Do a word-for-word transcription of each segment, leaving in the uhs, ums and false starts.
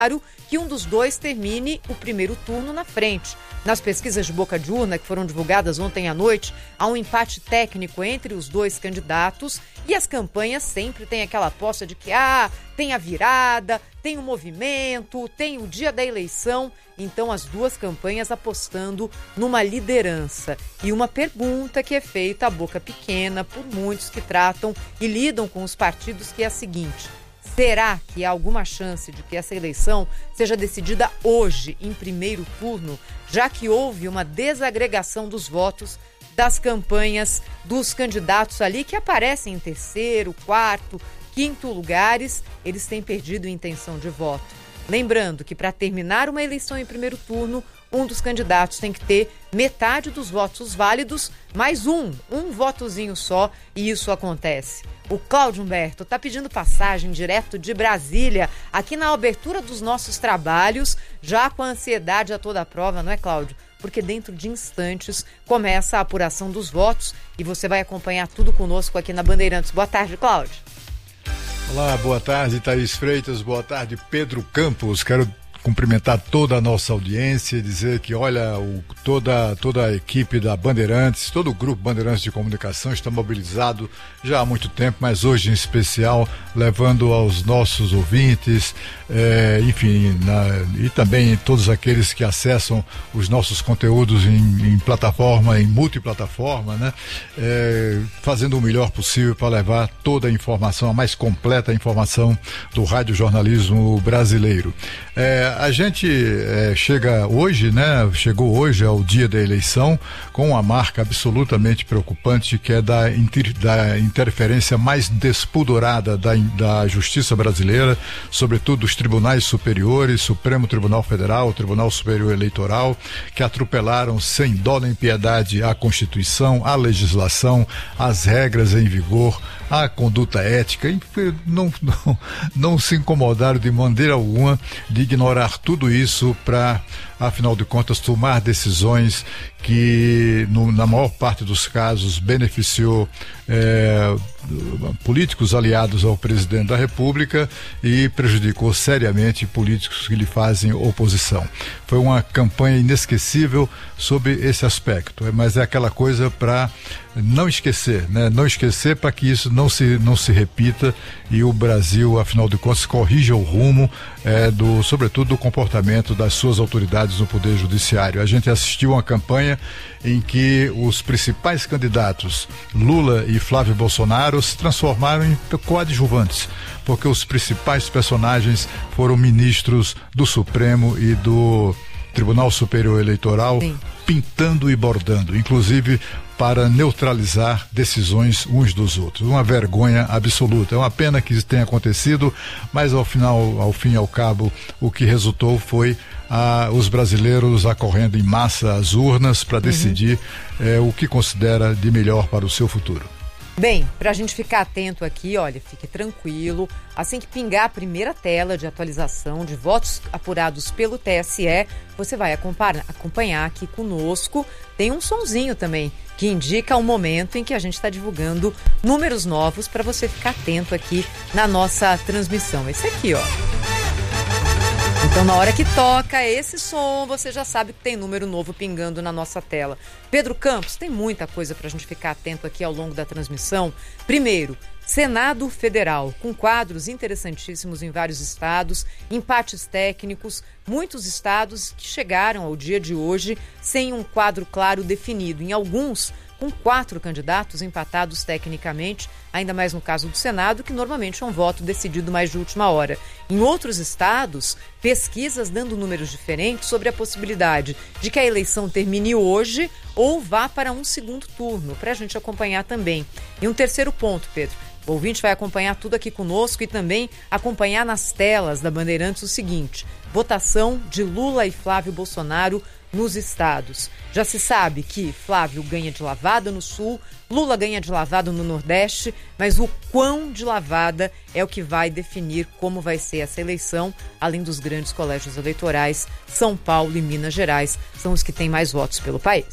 que um dos dois termine o primeiro turno na frente. Nas pesquisas de boca de urna que foram divulgadas ontem à noite, há um empate técnico entre os dois candidatos e as campanhas sempre têm aquela aposta de que ah, tem a virada, tem o movimento, tem o dia da eleição. Então as duas campanhas apostando numa liderança. E uma pergunta que é feita à boca pequena por muitos que tratam e lidam com os partidos, que é a seguinte: será que há alguma chance de que essa eleição seja decidida hoje, em primeiro turno, já que houve uma desagregação dos votos das campanhas dos candidatos ali que aparecem em terceiro, quarto, quinto lugares? Eles têm perdido intenção de voto. Lembrando que para terminar uma eleição em primeiro turno, um dos candidatos tem que ter metade dos votos válidos, mais um, um votozinho só, e isso acontece. O Cláudio Humberto está pedindo passagem direto de Brasília, aqui na abertura dos nossos trabalhos, já com a ansiedade a toda a prova, não é, Cláudio? Porque dentro de instantes começa a apuração dos votos e você vai acompanhar tudo conosco aqui na Bandeirantes. Boa tarde, Cláudio. Olá, boa tarde, Thaís Freitas, boa tarde, Pedro Campos. Quero cumprimentar toda a nossa audiência e dizer que, olha, o, toda, toda a equipe da Bandeirantes, todo o grupo Bandeirantes de Comunicação está mobilizado já há muito tempo, mas hoje em especial, levando aos nossos ouvintes, é, enfim, na, e também todos aqueles que acessam os nossos conteúdos em, em plataforma, em multiplataforma, né, é, fazendo o melhor possível para levar toda a informação, a mais completa informação do radiojornalismo brasileiro. É, a gente é, chega hoje, né? Chegou hoje ao dia da eleição com uma marca absolutamente preocupante, que é da, inter, da interferência mais despudorada da, da justiça brasileira, sobretudo dos tribunais superiores, Supremo Tribunal Federal, Tribunal Superior Eleitoral, que atropelaram sem dó nem piedade a Constituição, a legislação, as regras em vigor, a conduta ética, e não, não, não se incomodaram de maneira alguma de ignorar tudo isso para, afinal de contas, tomar decisões que, no, na maior parte dos casos, beneficiou é, políticos aliados ao presidente da República e prejudicou seriamente políticos que lhe fazem oposição. Foi uma campanha inesquecível sob esse aspecto, mas é aquela coisa para não esquecer, né? Não esquecer para que isso não se, não se repita e o Brasil, afinal de contas, corrija o rumo, é, do, sobretudo do comportamento das suas autoridades no Poder Judiciário. A gente assistiu uma campanha em que os principais candidatos, Lula e Flávio Bolsonaro, se transformaram em coadjuvantes, porque os principais personagens foram ministros do Supremo e do Tribunal Superior Eleitoral, sim, pintando e bordando, inclusive para neutralizar decisões uns dos outros. Uma vergonha absoluta. É uma pena que isso tenha acontecido, mas ao final, ao fim e ao cabo, o que resultou foi ah, os brasileiros acorrendo em massa às urnas para decidir uhum. eh, o que considera de melhor para o seu futuro. Bem, para a gente ficar atento aqui, olha, fique tranquilo, assim que pingar a primeira tela de atualização de votos apurados pelo T S E, você vai acompanhar, acompanhar aqui conosco. Tem um sonzinho também que indica o momento em que a gente está divulgando números novos para você ficar atento aqui na nossa transmissão. Esse aqui, ó. Então, na hora que toca esse som, você já sabe que tem número novo pingando na nossa tela. Pedro Campos, tem muita coisa para a gente ficar atento aqui ao longo da transmissão. Primeiro, Senado Federal, com quadros interessantíssimos em vários estados, empates técnicos, muitos estados que chegaram ao dia de hoje sem um quadro claro definido. Em alguns, com quatro candidatos empatados tecnicamente, ainda mais no caso do Senado, que normalmente é um voto decidido mais de última hora. Em outros estados, pesquisas dando números diferentes sobre a possibilidade de que a eleição termine hoje ou vá para um segundo turno, para a gente acompanhar também. E um terceiro ponto, Pedro. O ouvinte vai acompanhar tudo aqui conosco e também acompanhar nas telas da Bandeirantes o seguinte: votação de Lula e Flávio Bolsonaro nos estados. Já se sabe que Flávio ganha de lavada no Sul, Lula ganha de lavada no Nordeste, mas o quão de lavada é o que vai definir como vai ser essa eleição, além dos grandes colégios eleitorais. São Paulo e Minas Gerais são os que têm mais votos pelo país.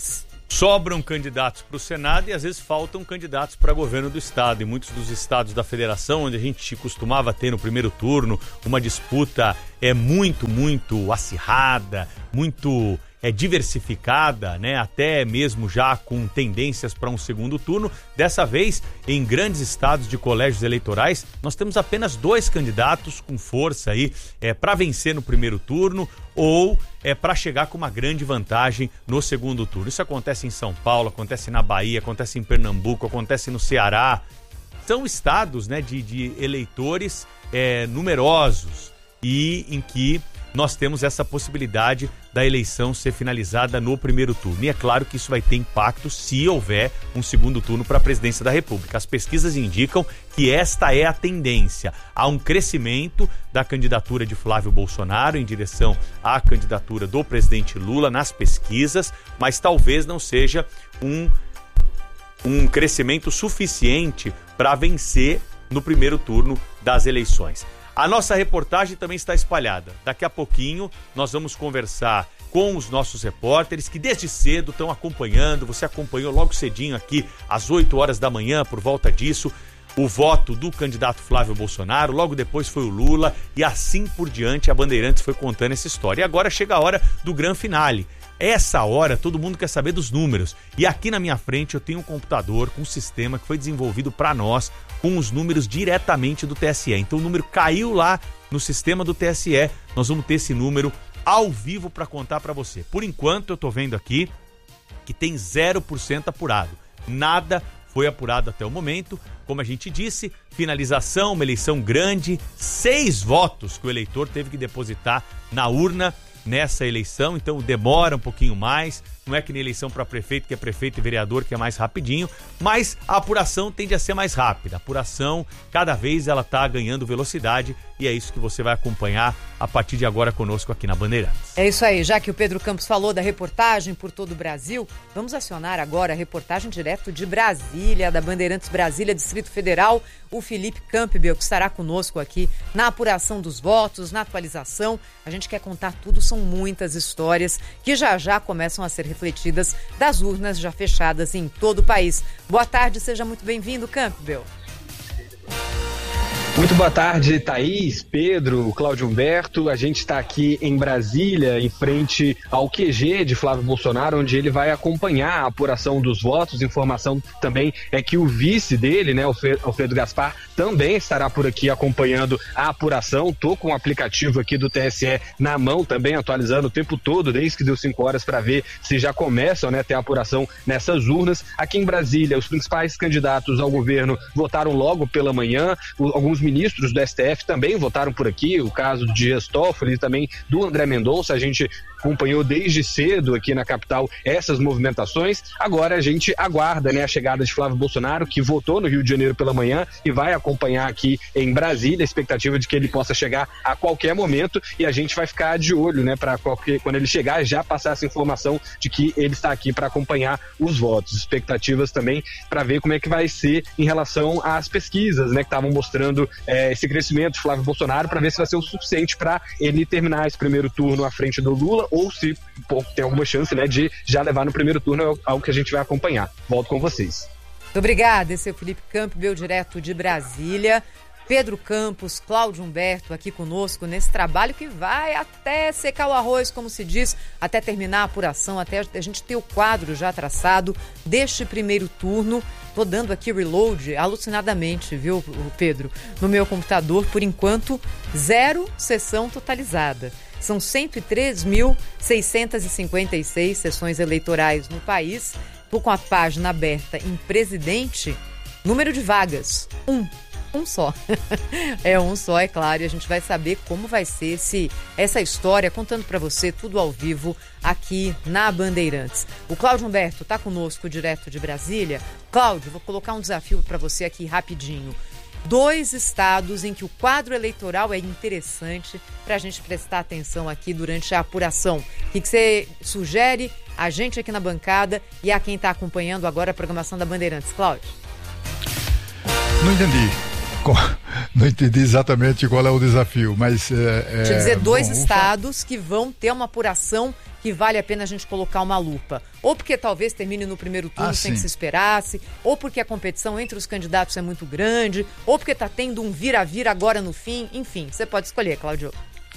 sobram candidatos para o Senado e às vezes faltam candidatos para governo do estado. E muitos dos estados da federação, onde a gente costumava ter no primeiro turno uma disputa é muito, muito acirrada, muito é, diversificada, né? Até mesmo já com tendências para um segundo turno. Dessa vez, em grandes estados de colégios eleitorais, nós temos apenas dois candidatos com força aí é, para vencer no primeiro turno ou é para chegar com uma grande vantagem no segundo turno. Isso acontece em São Paulo, acontece na Bahia, acontece em Pernambuco, acontece no Ceará. São estados, né, de, de eleitores é, numerosos e em que nós temos essa possibilidade da eleição ser finalizada no primeiro turno. E é claro que isso vai ter impacto se houver um segundo turno para a presidência da República. As pesquisas indicam que esta é a tendência. Há um crescimento da candidatura de Flávio Bolsonaro em direção à candidatura do presidente Lula nas pesquisas, mas talvez não seja um, um crescimento suficiente para vencer no primeiro turno das eleições. A nossa reportagem também está espalhada. Daqui a pouquinho nós vamos conversar com os nossos repórteres que desde cedo estão acompanhando. Você acompanhou logo cedinho aqui, às oito horas da manhã, por volta disso, o voto do candidato Flávio Bolsonaro. Logo depois foi o Lula e assim por diante a Bandeirantes foi contando essa história. E agora chega a hora do gran finale. Essa hora todo mundo quer saber dos números. E aqui na minha frente eu tenho um computador com um sistema que foi desenvolvido para nós com os números diretamente do T S E. Então o número caiu lá no sistema do T S E. Nós vamos ter esse número ao vivo para contar para você. Por enquanto eu tô vendo aqui que tem zero por cento apurado. Nada foi apurado até o momento. Como a gente disse, finalização, uma eleição grande, seis votos que o eleitor teve que depositar na urna nessa eleição, então demora um pouquinho mais, não é que na eleição para prefeito, que é prefeito e vereador, que é mais rapidinho, mas a apuração tende a ser mais rápida. A apuração, cada vez ela está ganhando velocidade e é isso que você vai acompanhar a partir de agora conosco aqui na Bandeirantes. É isso aí, já que o Pedro Campos falou da reportagem por todo o Brasil, vamos acionar agora a reportagem direto de Brasília, da Bandeirantes Brasília, Distrito Federal, o Felipe Campbell, que estará conosco aqui na apuração dos votos, na atualização. A gente quer contar tudo, são muitas histórias que já já começam a ser refletidas das urnas já fechadas em todo o país. Boa tarde, seja muito bem-vindo, Campbell. Muito boa tarde, Thaís, Pedro, Cláudio Humberto. A gente está aqui em Brasília, em frente ao Q G de Flávio Bolsonaro, onde ele vai acompanhar a apuração dos votos. Informação também é que o vice dele, né, Alfredo Gaspar, também estará por aqui acompanhando a apuração. Tô com o aplicativo aqui do T S E na mão, também atualizando o tempo todo, desde que deu cinco horas, para ver se já começam, né, a ter a apuração nessas urnas. Aqui em Brasília, os principais candidatos ao governo votaram logo pela manhã. Alguns ministros do S T F também votaram por aqui, o caso de Dias Toffoli e também do André Mendonça. A gente acompanhou desde cedo aqui na capital essas movimentações. Agora a gente aguarda, né, a chegada de Flávio Bolsonaro, que votou no Rio de Janeiro pela manhã e vai acompanhar aqui em Brasília, a expectativa de que ele possa chegar a qualquer momento, e a gente vai ficar de olho, né, para quando ele chegar já passar essa informação de que ele está aqui para acompanhar os votos. Expectativas também para ver como é que vai ser em relação às pesquisas, né, que estavam mostrando É, esse crescimento de Flávio Bolsonaro, para ver se vai ser o suficiente para ele terminar esse primeiro turno à frente do Lula, ou se pô, tem alguma chance, né, de já levar no primeiro turno, algo que a gente vai acompanhar. Volto com vocês. Muito obrigada, esse é o Felipe Campbell, direto de Brasília. Pedro Campos, Cláudio Humberto aqui conosco nesse trabalho que vai até secar o arroz, como se diz, até terminar a apuração, até a gente ter o quadro já traçado deste primeiro turno. Tô dando aqui reload alucinadamente, viu, Pedro? No meu computador, por enquanto, zero sessão totalizada. São cento e três mil seiscentos e cinquenta e seis sessões eleitorais no país. Tô com a página aberta em presidente, número de vagas, um. Um só. É um só, é claro, e a gente vai saber como vai ser esse, essa história, contando para você tudo ao vivo aqui na Bandeirantes. O Cláudio Humberto está conosco direto de Brasília. Cláudio, vou colocar um desafio para você aqui rapidinho. Dois estados em que o quadro eleitoral é interessante para a gente prestar atenção aqui durante a apuração. O que, que você sugere a gente aqui na bancada e a quem está acompanhando agora a programação da Bandeirantes? Cláudio? Não entendi. Não entendi exatamente qual é o desafio, mas... É, Deixa eu dizer, é, dois bom, estados que vão ter uma apuração que vale a pena a gente colocar uma lupa? Ou porque talvez termine no primeiro turno ah, sem sim. que se esperasse, ou porque a competição entre os candidatos é muito grande, ou porque está tendo um vira-vira agora no fim, enfim, você pode escolher, Cláudio.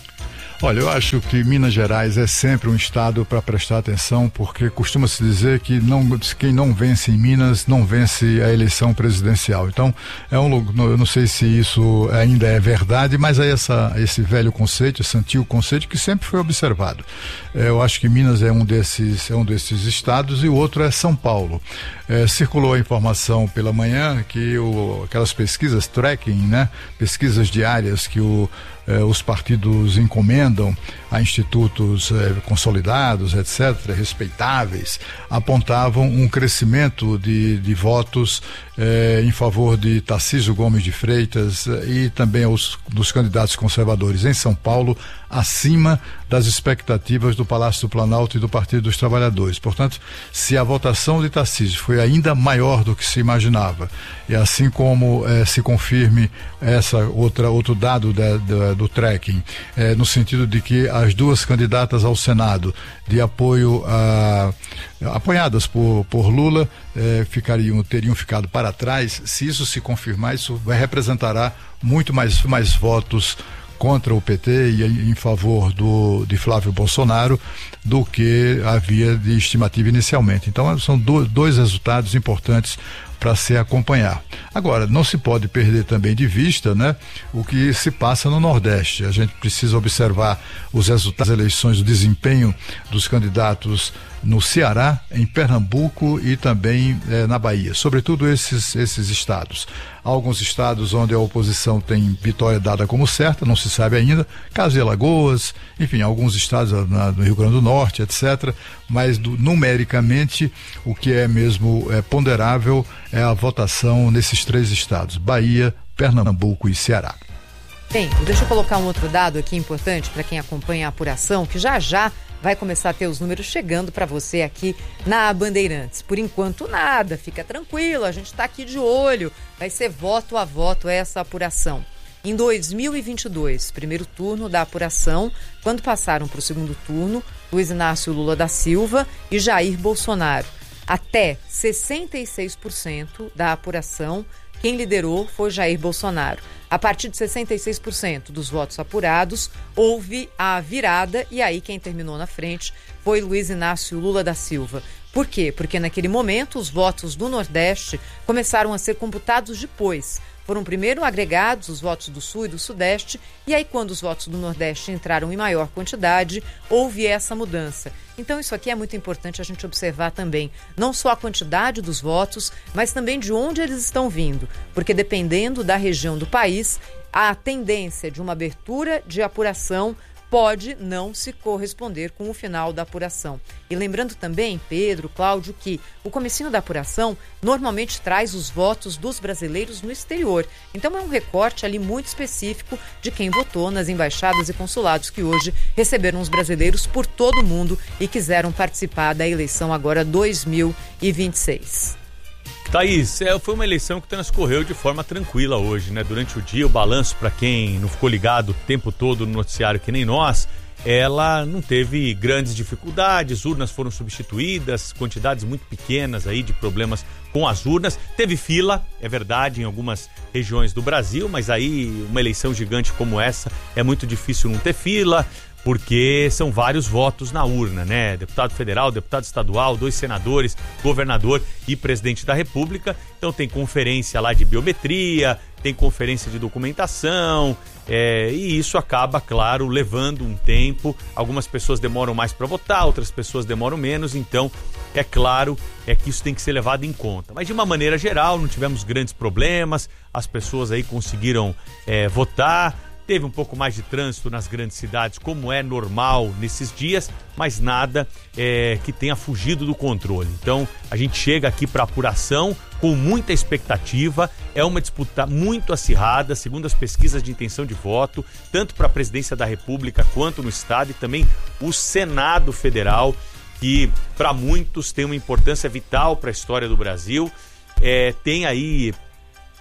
Olha, eu acho que Minas Gerais é sempre um estado para prestar atenção, porque costuma-se dizer que não, quem não vence em Minas não vence a eleição presidencial. Então, é um, eu não sei se isso ainda é verdade, mas é essa, esse velho conceito, esse antigo conceito que sempre foi observado. Eu acho que Minas é um desses, é um desses estados e o outro é São Paulo. É, circulou a informação pela manhã que o, aquelas pesquisas tracking, né, pesquisas diárias que o Eh, os partidos encomendam a institutos eh, consolidados, etcétera, respeitáveis, apontavam um crescimento de, de votos eh, em favor de Tarcísio Gomes de Freitas eh, e também os, dos candidatos conservadores em São Paulo, acima das expectativas do Palácio do Planalto e do Partido dos Trabalhadores. Portanto, se a votação de Tarcísio foi ainda maior do que se imaginava, e assim como eh, se confirme essa outra, outro dado da, da, do tracking, eh, no sentido de que as duas candidatas ao Senado de apoio a, apoiadas por, por Lula eh, ficariam, teriam ficado para trás. Se isso se confirmar, isso vai, representará muito mais, mais votos contra o P T e em favor do, de Flávio Bolsonaro do que havia de estimativa inicialmente. Então são do, dois resultados importantes para se acompanhar. Agora, não se pode perder também de vista, né, o que se passa no Nordeste. A gente precisa observar os resultados das eleições, o desempenho dos candidatos no Ceará, em Pernambuco e também eh, na Bahia, sobretudo esses, esses estados. Há alguns estados onde a oposição tem vitória dada como certa, não se sabe ainda, caso de Alagoas, enfim, alguns estados na, no Rio Grande do Norte, etcétera. Mas do, numericamente o que é mesmo é, ponderável é a votação nesses três estados, Bahia, Pernambuco e Ceará. Bem, deixa eu colocar um outro dado aqui importante para quem acompanha a apuração, que já já vai começar a ter os números chegando para você aqui na Bandeirantes. Por enquanto nada, fica tranquilo, a gente está aqui de olho, vai ser voto a voto essa apuração. Em dois mil e vinte e dois, primeiro turno da apuração, quando passaram para o segundo turno, Luiz Inácio Lula da Silva e Jair Bolsonaro. Até sessenta e seis por cento da apuração, quem liderou foi Jair Bolsonaro. A partir de sessenta e seis por cento dos votos apurados, houve a virada e aí quem terminou na frente foi Luiz Inácio Lula da Silva. Por quê? Porque naquele momento os votos do Nordeste começaram a ser computados depois. Foram primeiro agregados os votos do Sul e do Sudeste, e aí quando os votos do Nordeste entraram em maior quantidade, houve essa mudança. Então isso aqui é muito importante a gente observar também, não só a quantidade dos votos, mas também de onde eles estão vindo, porque dependendo da região do país, a tendência de uma abertura de apuração pode não se corresponder com o final da apuração. E lembrando também, Pedro, Cláudio, que o comecinho da apuração normalmente traz os votos dos brasileiros no exterior. Então é um recorte ali muito específico de quem votou nas embaixadas e consulados que hoje receberam os brasileiros por todo o mundo e quiseram participar da eleição agora dois mil e vinte e seis. Thaís, é, foi uma eleição que transcorreu de forma tranquila hoje, né? Durante o dia, o balanço, para quem não ficou ligado o tempo todo no noticiário que nem nós, ela não teve grandes dificuldades, urnas foram substituídas, quantidades muito pequenas aí de problemas com as urnas. Teve fila, é verdade, em algumas regiões do Brasil, mas aí uma eleição gigante como essa é muito difícil não ter fila, porque são vários votos na urna, né? Deputado federal, deputado estadual, dois senadores, governador e presidente da República. Então tem conferência lá de biometria, tem conferência de documentação, é, e isso acaba, claro, levando um tempo. Algumas pessoas demoram mais para votar, outras pessoas demoram menos, então é claro é que isso tem que ser levado em conta. Mas de uma maneira geral, não tivemos grandes problemas, as pessoas aí conseguiram é, votar. Teve um pouco mais de trânsito nas grandes cidades, como é normal nesses dias, mas nada é, que tenha fugido do controle. Então, a gente chega aqui para apuração com muita expectativa. É uma disputa muito acirrada, segundo as pesquisas de intenção de voto, tanto para a presidência da República quanto no Estado, e também o Senado Federal, que para muitos tem uma importância vital para a história do Brasil. É, tem aí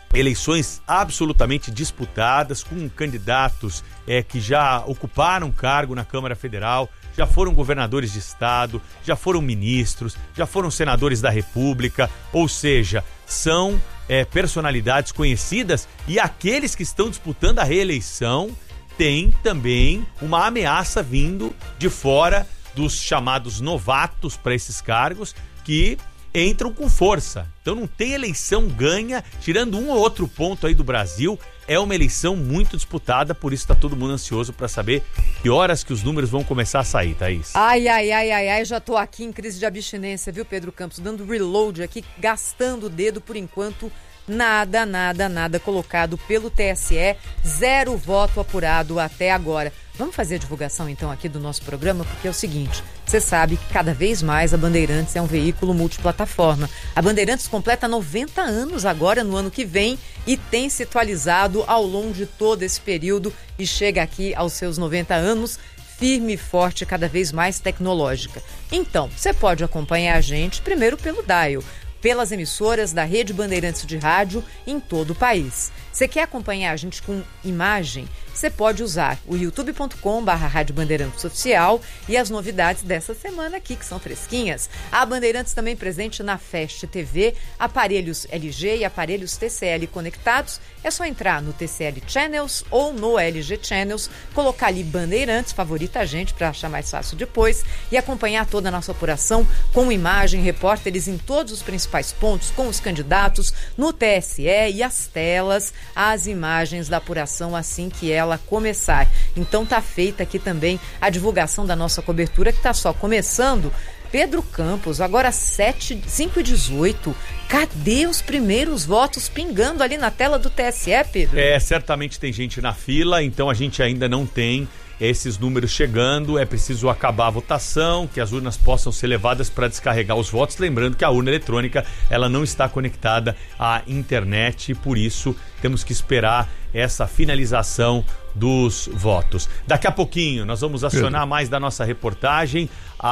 eleições absolutamente disputadas, com candidatos é, que já ocuparam cargo na Câmara Federal, já foram governadores de estado, já foram ministros, já foram senadores da República, ou seja, são é, personalidades conhecidas, e aqueles que estão disputando a reeleição têm também uma ameaça vindo de fora dos chamados novatos para esses cargos, que entram com força. Então não tem eleição ganha, tirando um ou outro ponto aí do Brasil. É uma eleição muito disputada, por isso está todo mundo ansioso para saber que horas que os números vão começar a sair, Thaís. Ai, ai, ai, ai, ai, já tô aqui em crise de abstinência, viu, Pedro Campos? Dando reload aqui, gastando o dedo por enquanto. Nada, nada, nada colocado pelo T S E, zero voto apurado até agora. Vamos fazer a divulgação então aqui do nosso programa, porque é o seguinte, você sabe que cada vez mais a Bandeirantes é um veículo multiplataforma. A Bandeirantes completa noventa anos agora no ano que vem e tem se atualizado ao longo de todo esse período e chega aqui aos seus noventa anos firme e forte, cada vez mais tecnológica. Então, você pode acompanhar a gente primeiro pelo Dial, pelas emissoras da Rede Bandeirantes de Rádio em todo o país. Você quer acompanhar a gente com imagem? Você pode usar o youtube ponto com barra Rádio Bandeirantes Oficial e as novidades dessa semana aqui, que são fresquinhas. A Bandeirantes também presente na Fest T V, aparelhos L G e aparelhos T C L conectados. É só entrar no T C L Channels ou no L G Channels, colocar ali Bandeirantes, favorita a gente para achar mais fácil depois, e acompanhar toda a nossa apuração com imagem, repórteres em todos os principais pontos, com os candidatos no T S E e as telas, as imagens da apuração assim que ela começar. Então tá feita aqui também a divulgação da nossa cobertura, que está só começando. Pedro Campos, agora sete, cinco e dezoito. Cadê os primeiros votos pingando ali na tela do T S E, Pedro? É, certamente tem gente na fila, então a gente ainda não tem esses números chegando. É preciso acabar a votação, que as urnas possam ser levadas para descarregar os votos. Lembrando que a urna eletrônica, ela não está conectada à internet, e por isso temos que esperar essa finalização dos votos. Daqui a pouquinho nós vamos acionar mais da nossa reportagem.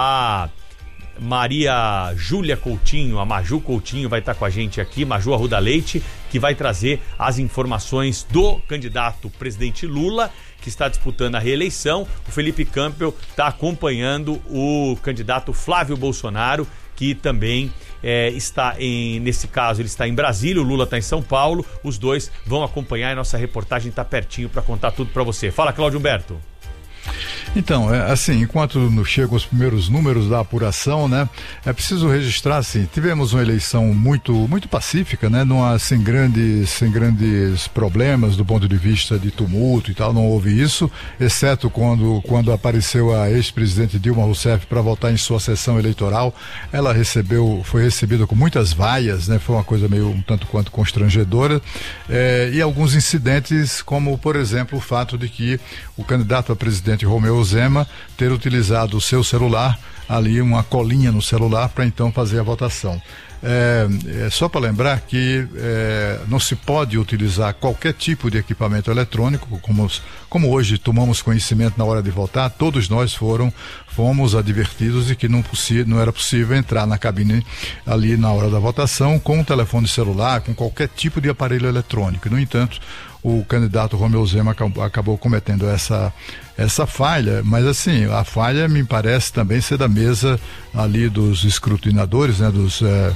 A Maria Júlia Coutinho, a Maju Coutinho, vai estar com a gente aqui, Maju Arruda Leite, que vai trazer as informações do candidato presidente Lula, que está disputando a reeleição. O Felipe Campbell está acompanhando o candidato Flávio Bolsonaro, que também é, está em, nesse caso, ele está em Brasília, o Lula está em São Paulo. Os dois vão acompanhar e nossa reportagem está pertinho para contar tudo para você. Fala, Cláudio Humberto. Então, é, assim, enquanto chegam os primeiros números da apuração, né, é preciso registrar, assim, tivemos uma eleição muito, muito pacífica, né, numa, sem grandes, sem grandes problemas do ponto de vista de tumulto e tal, não houve isso, exceto quando, quando apareceu a ex-presidente Dilma Rousseff para votar em sua sessão eleitoral. Ela recebeu, foi recebida com muitas vaias, né, foi uma coisa meio um tanto quanto constrangedora, é, e alguns incidentes, como, por exemplo, o fato de que o candidato a presidente Romeu Zema ter utilizado o seu celular, ali uma colinha no celular, para então fazer a votação. É, é só para lembrar que é, não se pode utilizar qualquer tipo de equipamento eletrônico, como, como hoje tomamos conhecimento na hora de votar. Todos nós foram, fomos advertidos de que não, possi- não era possível entrar na cabine ali na hora da votação com um telefone celular, com qualquer tipo de aparelho eletrônico. No entanto, o candidato Romeu Zema acabou, acabou cometendo essa, essa falha, mas assim, a falha me parece também ser da mesa ali dos escrutinadores, né, dos, é,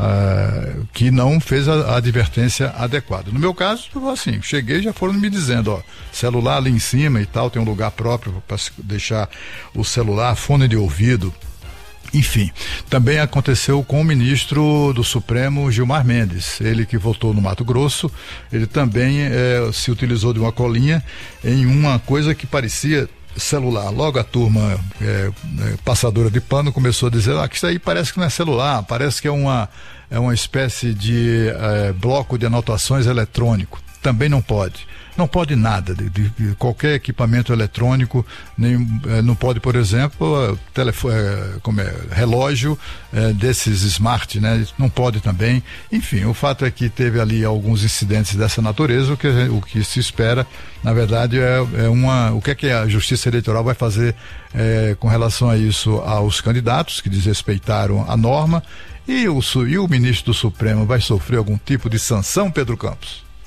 é, que não fez a, a advertência adequada. No meu caso, assim, cheguei e já foram me dizendo, ó, celular ali em cima e tal, tem um lugar próprio para deixar o celular, fone de ouvido. Enfim, também aconteceu com o ministro do Supremo, Gilmar Mendes, ele que votou no Mato Grosso. Ele também é, se utilizou de uma colinha em uma coisa que parecia celular. Logo a turma é, é, passadora de pano começou a dizer, ah, que isso aí parece que não é celular, parece que é uma, é uma espécie de é, bloco de anotações eletrônico. Também não pode. Não pode nada, de, de, de qualquer equipamento eletrônico, nem, eh, não pode, por exemplo, telefone, eh, como é, relógio eh, desses smart, né? Não pode também. Enfim, o fato é que teve ali alguns incidentes dessa natureza. O que, o que se espera, na verdade, é, é uma. O que é que a Justiça Eleitoral vai fazer eh, com relação a isso aos candidatos que desrespeitaram a norma, e o, e o ministro do Supremo vai sofrer algum tipo de sanção, Pedro Campos?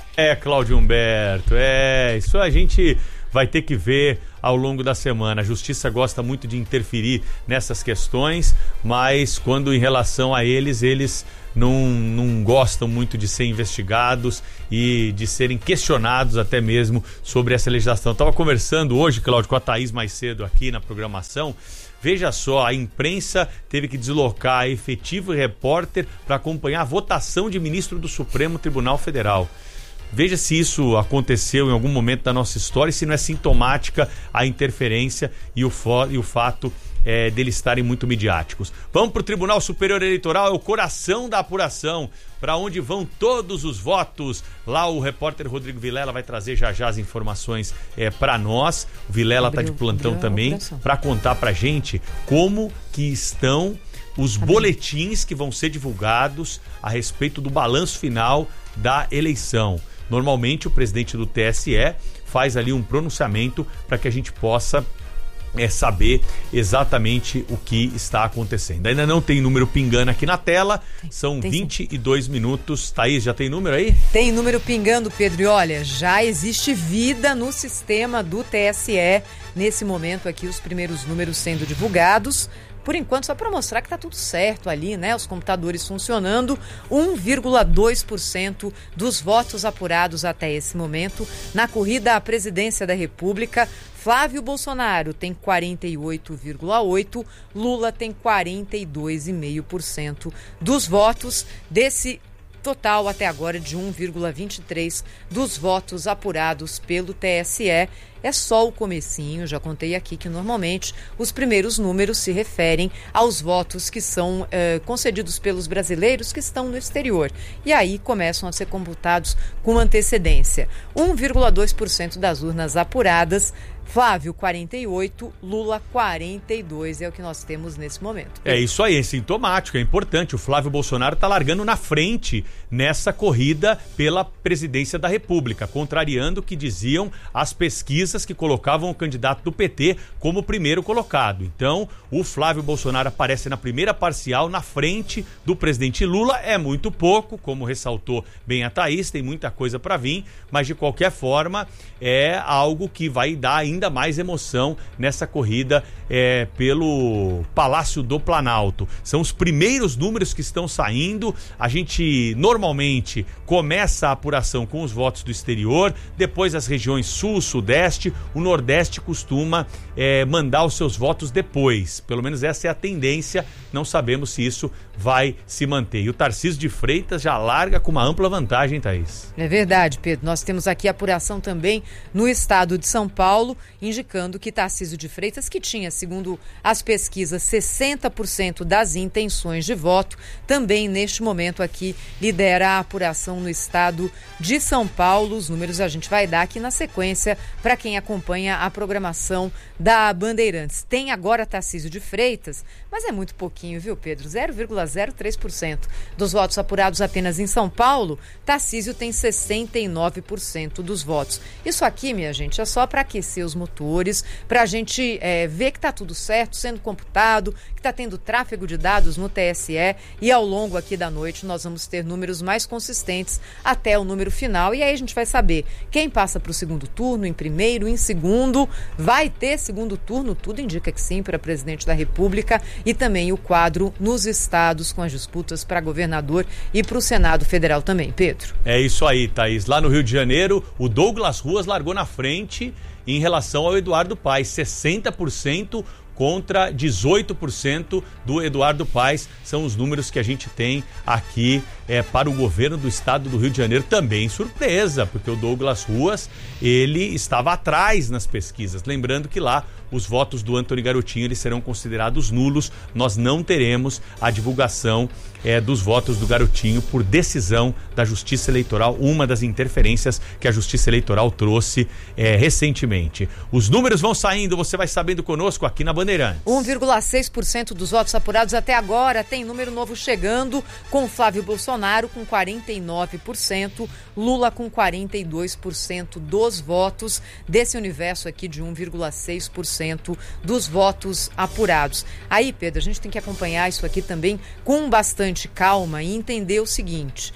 É, Cláudio Humberto, é, isso a gente vai ter que ver ao longo da semana. A justiça gosta muito de interferir nessas questões, mas quando em relação a eles, eles não, não gostam muito de ser investigados e de serem questionados até mesmo sobre essa legislação. Estava conversando hoje, Cláudio, com a Thaís mais cedo aqui na programação. Veja só, a imprensa teve que deslocar efetivo repórter para acompanhar a votação de ministro do Supremo Tribunal Federal. Veja se isso aconteceu em algum momento da nossa história e se não é sintomática a interferência e o, fo- e o fato é, deles estarem muito midiáticos. Vamos para o Tribunal Superior Eleitoral, é o coração da apuração, para onde vão todos os votos. Lá o repórter Rodrigo Vilela vai trazer já já as informações é, para nós. O Vilela está de plantão também para contar para gente como que estão os boletins que vão ser divulgados a respeito do balanço final da eleição. Normalmente o presidente do T S E faz ali um pronunciamento para que a gente possa é, saber exatamente o que está acontecendo. Ainda não tem número pingando aqui na tela, são tem, vinte e dois sim. minutos. Thaís, já tem número aí? Tem número pingando, Pedro, e olha, já existe vida no sistema do T S E. Nesse momento aqui, os primeiros números sendo divulgados. Por enquanto, só para mostrar que está tudo certo ali, né? Os computadores funcionando, um vírgula dois por cento dos votos apurados até esse momento. Na corrida à presidência da República, Flávio Bolsonaro tem quarenta e oito vírgula oito por cento, Lula tem quarenta e dois vírgula cinco por cento dos votos. Desse total até agora de um vírgula vinte e três por cento dos votos apurados pelo T S E. É só o comecinho, já contei aqui que normalmente os primeiros números se referem aos votos que são eh, concedidos pelos brasileiros que estão no exterior. E aí começam a ser computados com antecedência. um vírgula dois por cento das urnas apuradas, Flávio quarenta e oito, Lula quarenta e dois, é o que nós temos nesse momento. É isso aí, é sintomático, é importante. O Flávio Bolsonaro está largando na frente nessa corrida pela presidência da República, contrariando o que diziam as pesquisas que colocavam o candidato do P T como primeiro colocado. Então, o Flávio Bolsonaro aparece na primeira parcial, na frente do presidente Lula. É muito pouco, como ressaltou bem a Thaís, tem muita coisa para vir, mas de qualquer forma é algo que vai dar ainda mais emoção nessa corrida é, pelo Palácio do Planalto. São os primeiros números que estão saindo. A gente normalmente começa a apuração com os votos do exterior, depois as regiões sul, sudeste. O Nordeste costuma é, mandar os seus votos depois. Pelo menos essa é a tendência. Não sabemos se isso vai se manter. E o Tarcísio de Freitas já larga com uma ampla vantagem, Thaís. É verdade, Pedro. Nós temos aqui a apuração também no estado de São Paulo, indicando que Tarcísio de Freitas, que tinha, segundo as pesquisas, sessenta por cento das intenções de voto, também neste momento aqui lidera a apuração no estado de São Paulo. Os números a gente vai dar aqui na sequência para quem acompanha a programação da Bandeirantes. Tem agora Tarcísio de Freitas, mas é muito pouquinho, viu, Pedro? zero vírgula zero três por cento dos votos apurados apenas em São Paulo. Tarcísio tem sessenta e nove por cento dos votos. Isso aqui, minha gente, é só para aquecer os motores, para a gente é, ver que está tudo certo, sendo computado, que está tendo tráfego de dados no T S E, e ao longo aqui da noite nós vamos ter números mais consistentes até o número final, e aí a gente vai saber quem passa para o segundo turno, em primeiro, em segundo. Vai ter segundo turno, tudo indica que sim, para presidente da República, e também o quadro nos estados com as disputas para governador e para o Senado Federal também, Pedro. É isso aí, Thaís. Lá no Rio de Janeiro, o Douglas Ruas largou na frente em relação ao Eduardo Paes, sessenta por cento contra dezoito por cento do Eduardo Paes. São os números que a gente tem aqui é, para o governo do estado do Rio de Janeiro. Também surpresa, porque o Douglas Ruas, ele estava atrás nas pesquisas. Lembrando que lá os votos do Antony Garotinho eles serão considerados nulos. Nós não teremos a divulgação é, dos votos do Garotinho por decisão da Justiça Eleitoral, uma das interferências que a Justiça Eleitoral trouxe é, recentemente. Os números vão saindo, você vai sabendo conosco aqui na Bandeirantes. um vírgula seis por cento dos votos apurados até agora. Tem número novo chegando, com Flávio Bolsonaro com quarenta e nove por cento, Lula com quarenta e dois por cento dos votos, desse universo aqui de um vírgula seis por cento dos votos apurados. Aí, Pedro, a gente tem que acompanhar isso aqui também com bastante calma e entender o seguinte: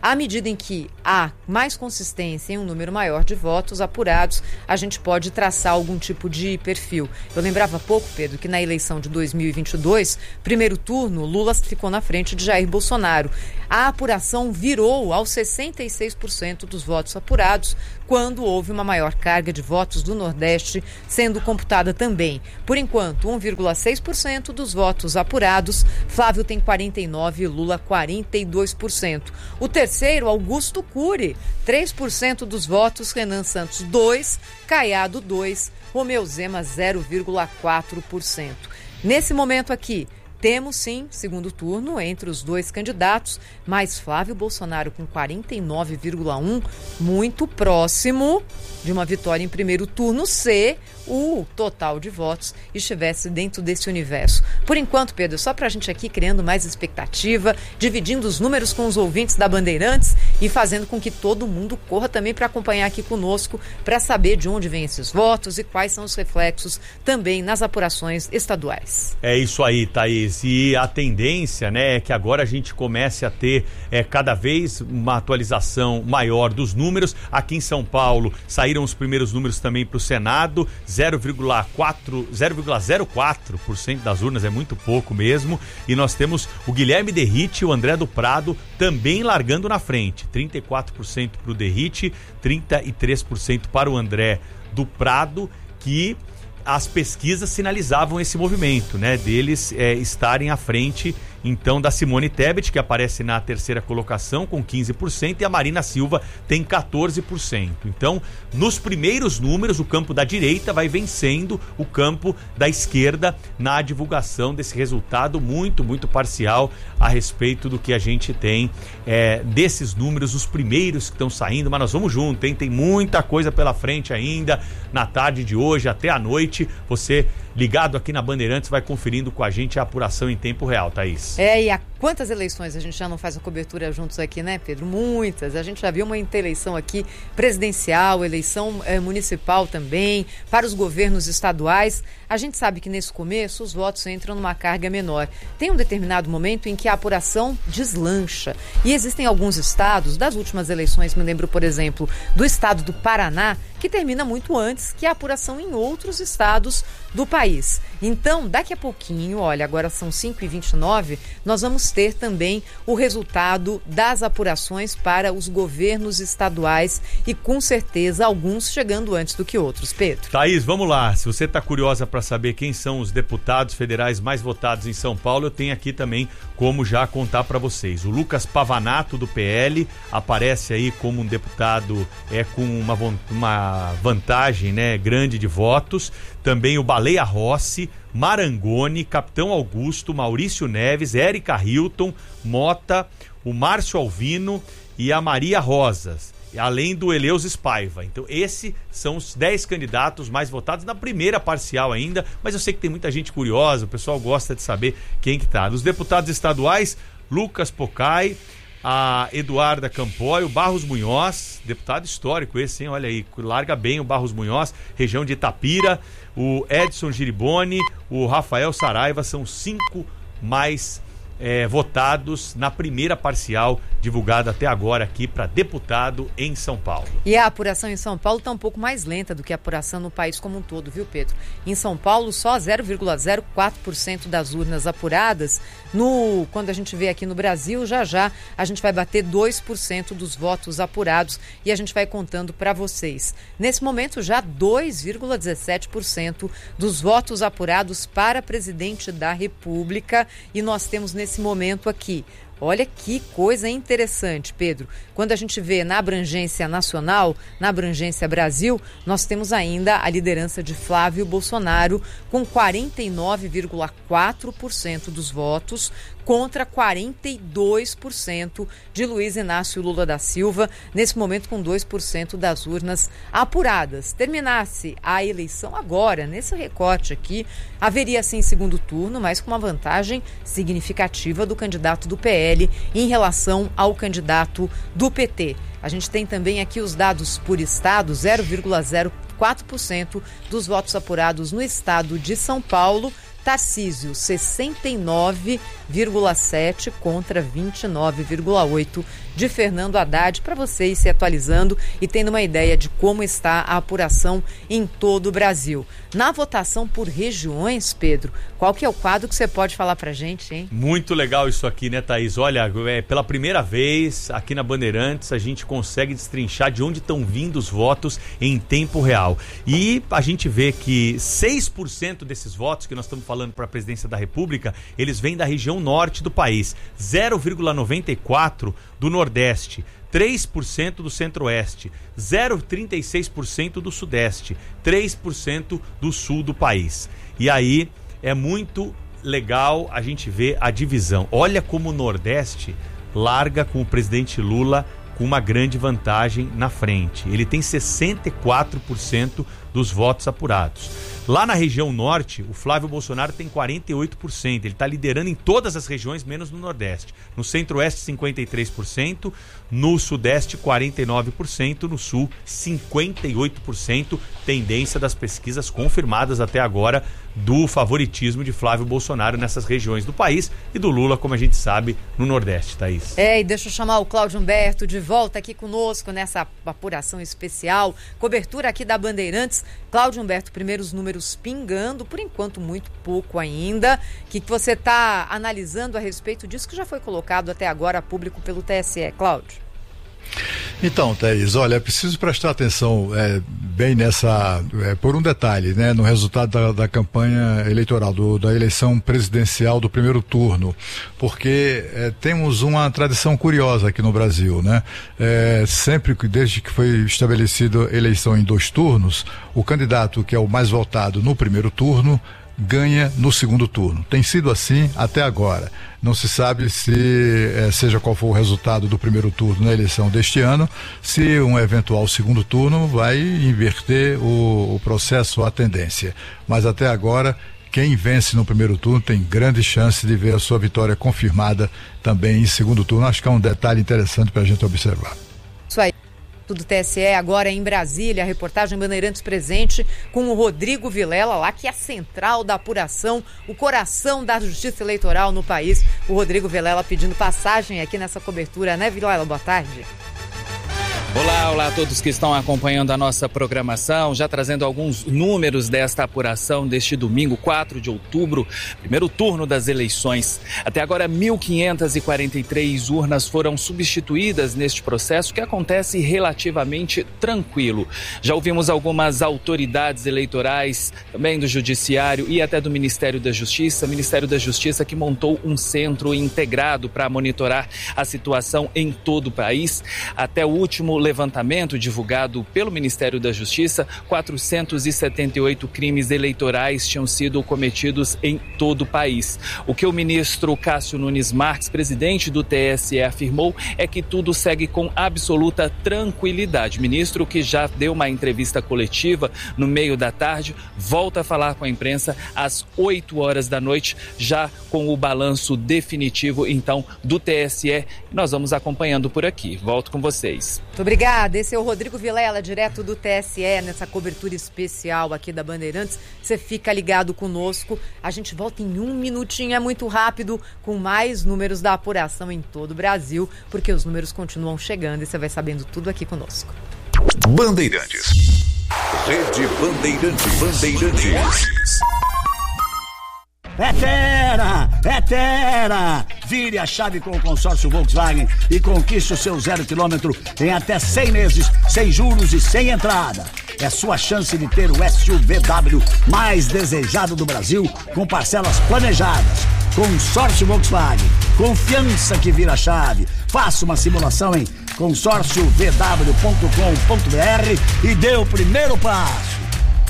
À medida em que há mais consistência em um número maior de votos apurados, a gente pode traçar algum tipo de perfil. Eu lembrava há pouco, Pedro, que na eleição de dois mil e vinte e dois, primeiro turno, Lula ficou na frente de Jair Bolsonaro. A apuração virou aos sessenta e seis por cento dos votos apurados, quando houve uma maior carga de votos do Nordeste sendo computada também. Por enquanto, um vírgula seis por cento dos votos apurados, Flávio tem quarenta e nove por cento e Lula quarenta e dois por cento. O terceiro, Augusto Cury, três por cento dos votos, Renan Santos dois por cento, Caiado dois por cento, Romeu Zema zero vírgula quatro por cento. Nesse momento aqui, temos sim segundo turno entre os dois candidatos, mas Flávio Bolsonaro com quarenta e nove vírgula um por cento, muito próximo de uma vitória em primeiro turno se o total de votos estivesse dentro desse universo. Por enquanto, Pedro, só para a gente aqui criando mais expectativa, dividindo os números com os ouvintes da Bandeirantes e fazendo com que todo mundo corra também para acompanhar aqui conosco, para saber de onde vêm esses votos e quais são os reflexos também nas apurações estaduais. É isso aí, Thaís. E a tendência, né, é que agora a gente comece a ter é, cada vez uma atualização maior dos números. Aqui em São Paulo saíram os primeiros números também para o Senado, zero vírgula zero quatro por cento das urnas, é muito pouco mesmo. E nós temos o Guilherme Derrite e o André do Prado também largando na frente. trinta e quatro por cento para o Derrite, trinta e três por cento para o André do Prado, que as pesquisas sinalizavam esse movimento, né, deles é, estarem à frente, então, da Simone Tebet, que aparece na terceira colocação com quinze por cento, e a Marina Silva tem quatorze por cento. Então, nos primeiros números, o campo da direita vai vencendo o campo da esquerda na divulgação desse resultado muito, muito parcial a respeito do que a gente tem é, desses números, os primeiros que estão saindo, mas nós vamos junto, hein? Tem muita coisa pela frente ainda, na tarde de hoje até a noite. Você ligado aqui na Bandeirantes vai conferindo com a gente a apuração em tempo real, Thaís. É, e há quantas eleições a gente já não faz a cobertura juntos aqui, né, Pedro? Muitas. A gente já viu uma eleição aqui presidencial, eleição é, municipal também, para os governos estaduais. A gente sabe que nesse começo os votos entram numa carga menor. Tem um determinado momento em que a apuração deslancha. E existem alguns estados, das últimas eleições, me lembro, por exemplo, do estado do Paraná, que termina muito antes que a apuração em outros estados do país. Então, daqui a pouquinho, olha, agora são cinco e vinte e nove, nós vamos ter também o resultado das apurações para os governos estaduais e, com certeza, alguns chegando antes do que outros. Pedro. Thaís, vamos lá. Se você está curiosa para saber quem são os deputados federais mais votados em São Paulo, eu tenho aqui também como já contar para vocês. O Lucas Pavanato, do P L, aparece aí como um deputado é, com uma, uma vantagem, né, grande de votos. Também o Baleia Rossi, Marangoni, Capitão Augusto, Maurício Neves, Érica Hilton, Mota, o Márcio Alvino e a Maria Rosas, além do Eleusis Paiva. Então, esses são os dez candidatos mais votados na primeira parcial ainda, mas eu sei que tem muita gente curiosa, o pessoal gosta de saber quem que tá. Dos deputados estaduais, Lucas Pocai, a Eduarda Campoy, o Barros Munhoz, deputado histórico esse, hein? Olha aí, larga bem o Barros Munhoz, região de Itapira, o Edson Giriboni, o Rafael Saraiva, são cinco mais é, votados na primeira parcial divulgada até agora aqui para deputado em São Paulo. E a apuração em São Paulo está um pouco mais lenta do que a apuração no país como um todo, viu, Pedro? Em São Paulo, só zero vírgula zero quatro por cento das urnas apuradas. No, quando a gente vê aqui no Brasil, já já a gente vai bater dois por cento dos votos apurados e a gente vai contando para vocês. Nesse momento, já dois vírgula dezessete por cento dos votos apurados para presidente da República, e nós temos nesse momento aqui, olha que coisa interessante, Pedro. Quando a gente vê na abrangência nacional, na abrangência Brasil, nós temos ainda a liderança de Flávio Bolsonaro com quarenta e nove vírgula quatro por cento dos votos contra quarenta e dois por cento de Luiz Inácio Lula da Silva, nesse momento com dois por cento das urnas apuradas. Terminasse a eleição agora, nesse recorte aqui, haveria sim segundo turno, mas com uma vantagem significativa do candidato do P L em relação ao candidato do P T. A gente tem também aqui os dados por estado, zero vírgula zero quatro por cento dos votos apurados no estado de São Paulo, Tarcísio, sessenta e nove vírgula sete contra vinte e nove vírgula oito de Fernando Haddad, para você ir se atualizando e tendo uma ideia de como está a apuração em todo o Brasil. Na votação por regiões, Pedro, qual que é o quadro que você pode falar pra gente, hein? Muito legal isso aqui, né, Thaís? Olha, é, pela primeira vez aqui na Bandeirantes a gente consegue destrinchar de onde estão vindo os votos em tempo real. E a gente vê que seis por cento desses votos que nós estamos falando para a presidência da República, eles vêm da região norte do país, zero vírgula noventa e quatro por cento do Nordeste, três por cento do Centro-Oeste, zero vírgula trinta e seis por cento do Sudeste, três por cento do Sul do país. E aí é muito legal a gente ver a divisão. Olha como o Nordeste larga com o presidente Lula com uma grande vantagem na frente. Ele tem sessenta e quatro por cento dos votos apurados. Lá na região norte, o Flávio Bolsonaro tem quarenta e oito por cento. Ele está liderando em todas as regiões, menos no Nordeste. No Centro-Oeste, cinquenta e três por cento. No Sudeste, quarenta e nove por cento. No Sul, cinquenta e oito por cento. Tendência das pesquisas confirmadas até agora do favoritismo de Flávio Bolsonaro nessas regiões do país e do Lula, como a gente sabe, no Nordeste, Thaís. É, e deixa eu chamar o Cláudio Humberto de volta aqui conosco nessa apuração especial. Cobertura aqui da Bandeirantes. Cláudio Humberto, primeiros números pingando, por enquanto muito pouco ainda. O que você está analisando a respeito disso que já foi colocado até agora a público pelo T S E, Cláudio? Então, Thaís, olha, é preciso prestar atenção é, bem nessa, é, por um detalhe, né, no resultado da, da campanha eleitoral, do, da eleição presidencial do primeiro turno, porque é, temos uma tradição curiosa aqui no Brasil, né, é, sempre, desde que foi estabelecida a eleição em dois turnos, o candidato que é o mais votado no primeiro turno ganha no segundo turno. Tem sido assim até agora. Não se sabe se, eh, seja qual for o resultado do primeiro turno na eleição deste ano, se um eventual segundo turno vai inverter o, o processo, a tendência. Mas até agora, quem vence no primeiro turno tem grande chance de ver a sua vitória confirmada também em segundo turno. Acho que é um detalhe interessante para a gente observar. Isso aí. Do T S E agora em Brasília, a reportagem Bandeirantes presente com o Rodrigo Vilela, lá que é a central da apuração, o coração da justiça eleitoral no país. O Rodrigo Vilela pedindo passagem aqui nessa cobertura, né, Vilela? Boa tarde. Olá, olá a todos que estão acompanhando a nossa programação, já trazendo alguns números desta apuração deste domingo, quatro de outubro, primeiro turno das eleições. Até agora, mil quinhentas e quarenta e três urnas foram substituídas neste processo, que acontece relativamente tranquilo. Já ouvimos algumas autoridades eleitorais, também do Judiciário e até do Ministério da Justiça, Ministério da Justiça que montou um centro integrado para monitorar a situação em todo o país. Até o último levantamento divulgado pelo Ministério da Justiça, quatrocentos e setenta e oito crimes eleitorais tinham sido cometidos em todo o país. O que o ministro Cássio Nunes Marques, presidente do T S E, afirmou é que tudo segue com absoluta tranquilidade. O ministro, que já deu uma entrevista coletiva no meio da tarde, volta a falar com a imprensa às oito horas da noite, já com o balanço definitivo, então, do T S E. Nós vamos acompanhando por aqui. Volto com vocês. Muito obrigada. Esse é o Rodrigo Vilela, direto do T S E, nessa cobertura especial aqui da Bandeirantes. Você fica ligado conosco. A gente volta em um minutinho, é muito rápido, com mais números da apuração em todo o Brasil, porque os números continuam chegando e você vai sabendo tudo aqui conosco. Bandeirantes. Rede Bandeirantes. Bandeirantes. É Terra! É Terra! Vire a chave com o consórcio Volkswagen e conquiste o seu zero quilômetro em até cem meses, sem juros e sem entrada. É sua chance de ter o S U V W mais desejado do Brasil, com parcelas planejadas. Consórcio Volkswagen. Confiança que vira chave. Faça uma simulação em consórcio v w ponto com ponto b r e dê o primeiro passo.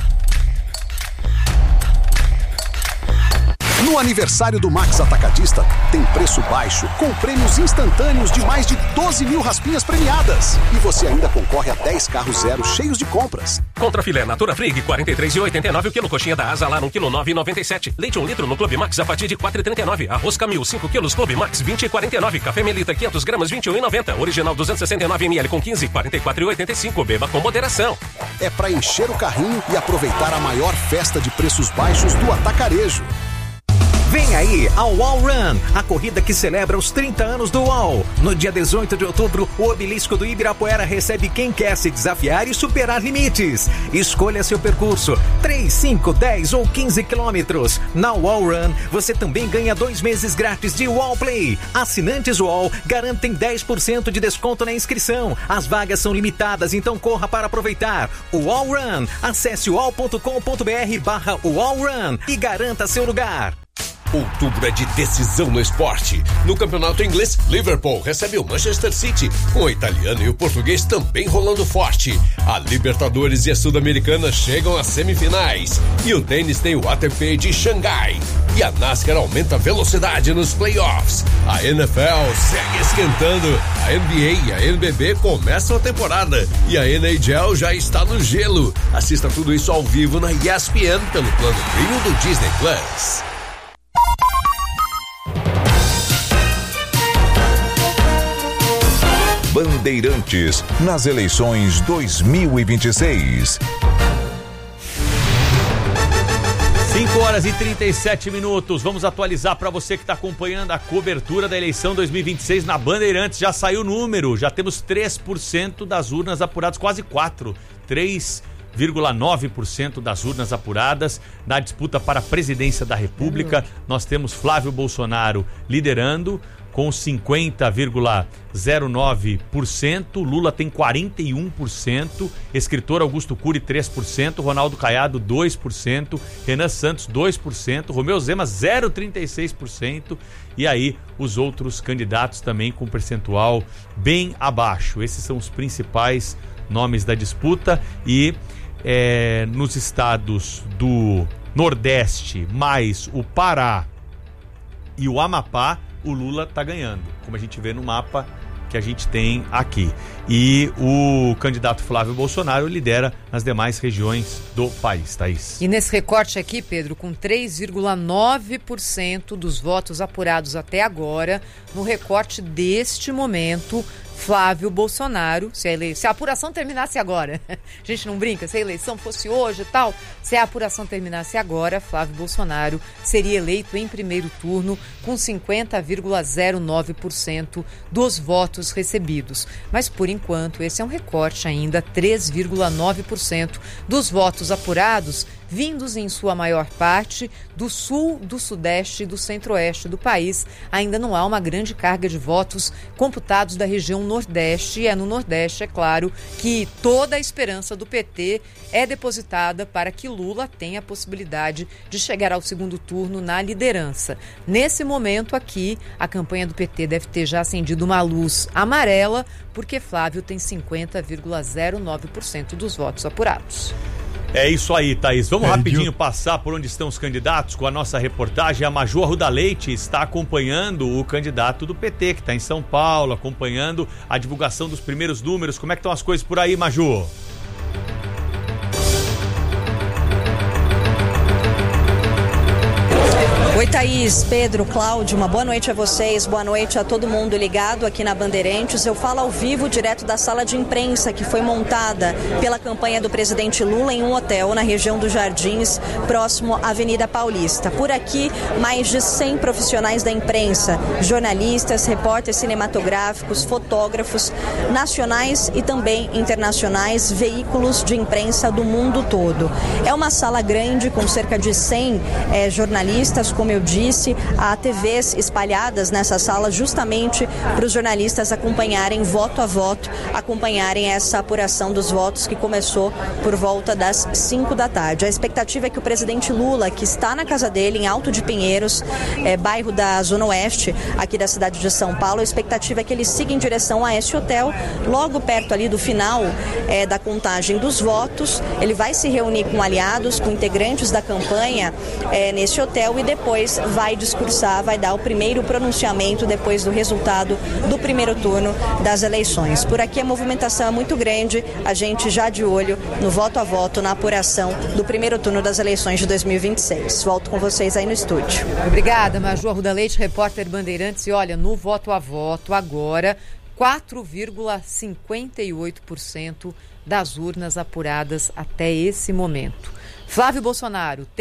No aniversário do Max Atacadista, tem preço baixo, com prêmios instantâneos de mais de doze mil raspinhas premiadas. E você ainda concorre a dez carros zero cheios de compras. Contra filé Natura Frig, quarenta e três reais e oitenta e nove o quilo. Coxinha da Asa Lar, um quilo, nove reais e noventa e sete. Leite um litro no Clube Max a partir de quatro reais e trinta e nove. Arroz Camil, cinco quilos, Clube Max, vinte reais e quarenta e nove. Café Melita, quinhentos gramas, vinte e um reais e noventa. Original duzentos e sessenta e nove mililitros com quinze, quarenta e quatro reais e oitenta e cinco. Beba com moderação. É para encher o carrinho e aproveitar a maior festa de preços baixos do atacarejo. Vem aí a U O L Run, a corrida que celebra os trinta anos do U O L. No dia dezoito de outubro, o obelisco do Ibirapuera recebe quem quer se desafiar e superar limites. Escolha seu percurso, três, cinco, dez ou quinze quilômetros. Na U O L Run, você também ganha dois meses grátis de U O L Play. Assinantes U O L garantem dez por cento de desconto na inscrição. As vagas são limitadas, então corra para aproveitar. U O L Run. Acesse u o l ponto com ponto b r barra U O L Run e garanta seu lugar. Outubro é de decisão no esporte. No campeonato inglês, Liverpool recebe o Manchester City, com o italiano e o português também rolando forte. A Libertadores e a Sul-Americana chegam às semifinais. E o tênis tem o A T P de Xangai. E a NASCAR aumenta a velocidade nos playoffs. A N F L segue esquentando. A N B A e a N B B começam a temporada. E a N H L já está no gelo. Assista tudo isso ao vivo na E S P N pelo plano premium do Disney Plus. Bandeirantes nas eleições dois mil e vinte e seis. cinco horas e trinta e sete minutos. Vamos atualizar para você que está acompanhando a cobertura da eleição dois mil e vinte e seis na Bandeirantes. Já saiu o número, já temos três por cento das urnas apuradas, quase quatro por cento, três vírgula nove por cento das urnas apuradas na disputa para a presidência da República. Nós temos Flávio Bolsonaro liderando com cinquenta vírgula zero nove por cento, Lula tem quarenta e um por cento, escritor Augusto Cury três por cento, Ronaldo Caiado dois por cento, Renan Santos dois por cento, Romeu Zema zero vírgula trinta e seis por cento e aí os outros candidatos também com percentual bem abaixo. Esses são os principais nomes da disputa e é, nos estados do Nordeste mais o Pará e o Amapá, o Lula está ganhando, como a gente vê no mapa que a gente tem aqui. E o candidato Flávio Bolsonaro lidera nas demais regiões do país, Thaís. E nesse recorte aqui, Pedro, com três vírgula nove por cento dos votos apurados até agora, no recorte deste momento, Flávio Bolsonaro, se a, ele... se a apuração terminasse agora, a gente não brinca, se a eleição fosse hoje e tal, se a apuração terminasse agora, Flávio Bolsonaro seria eleito em primeiro turno com cinquenta vírgula zero nove por cento dos votos recebidos. Mas, por enquanto, esse é um recorte ainda, três vírgula nove por cento dos votos apurados, vindos em sua maior parte do sul, do sudeste e do centro-oeste do país. Ainda não há uma grande carga de votos computados da região nordeste, e é no nordeste, é claro, que toda a esperança do P T é depositada para que Lula tenha a possibilidade de chegar ao segundo turno na liderança. Nesse momento aqui, a campanha do P T deve ter já acendido uma luz amarela, porque Flávio tem cinquenta vírgula zero nove por cento dos votos apurados. É isso aí, Thaís. Vamos é, rapidinho eu... passar por onde estão os candidatos com a nossa reportagem. A Maju Arruda Leite está acompanhando o candidato do P T, que está em São Paulo, acompanhando a divulgação dos primeiros números. Como é que estão as coisas por aí, Maju? Oi, Thaís, Pedro, Cláudio, uma boa noite a vocês, boa noite a todo mundo ligado aqui na Bandeirantes. Eu falo ao vivo, direto da sala de imprensa que foi montada pela campanha do presidente Lula em um hotel na região dos Jardins, próximo à Avenida Paulista. Por aqui, mais de cem profissionais da imprensa, jornalistas, repórteres cinematográficos, fotógrafos, nacionais e também internacionais, veículos de imprensa do mundo todo. É uma sala grande com cerca de cem eh, jornalistas, como eu disse, há T Vs espalhadas nessa sala justamente para os jornalistas acompanharem voto a voto, acompanharem essa apuração dos votos que começou por volta das cinco da tarde. A expectativa é que o presidente Lula, que está na casa dele, em Alto de Pinheiros, é, bairro da Zona Oeste, aqui da cidade de São Paulo, a expectativa é que ele siga em direção a esse hotel, logo perto ali do final é, da contagem dos votos. Ele vai se reunir com aliados, com integrantes da campanha é, nesse hotel e depois vai discursar, vai dar o primeiro pronunciamento depois do resultado do primeiro turno das eleições. Por aqui a movimentação é muito grande, a gente já de olho no voto a voto, na apuração do primeiro turno das eleições de dois mil e vinte e seis. Volto com vocês aí no estúdio. Obrigada, Maju Arruda Leite, repórter Bandeirantes. E olha, no voto a voto agora, quatro vírgula cinquenta e oito por cento das urnas apuradas até esse momento. Flávio Bolsonaro tem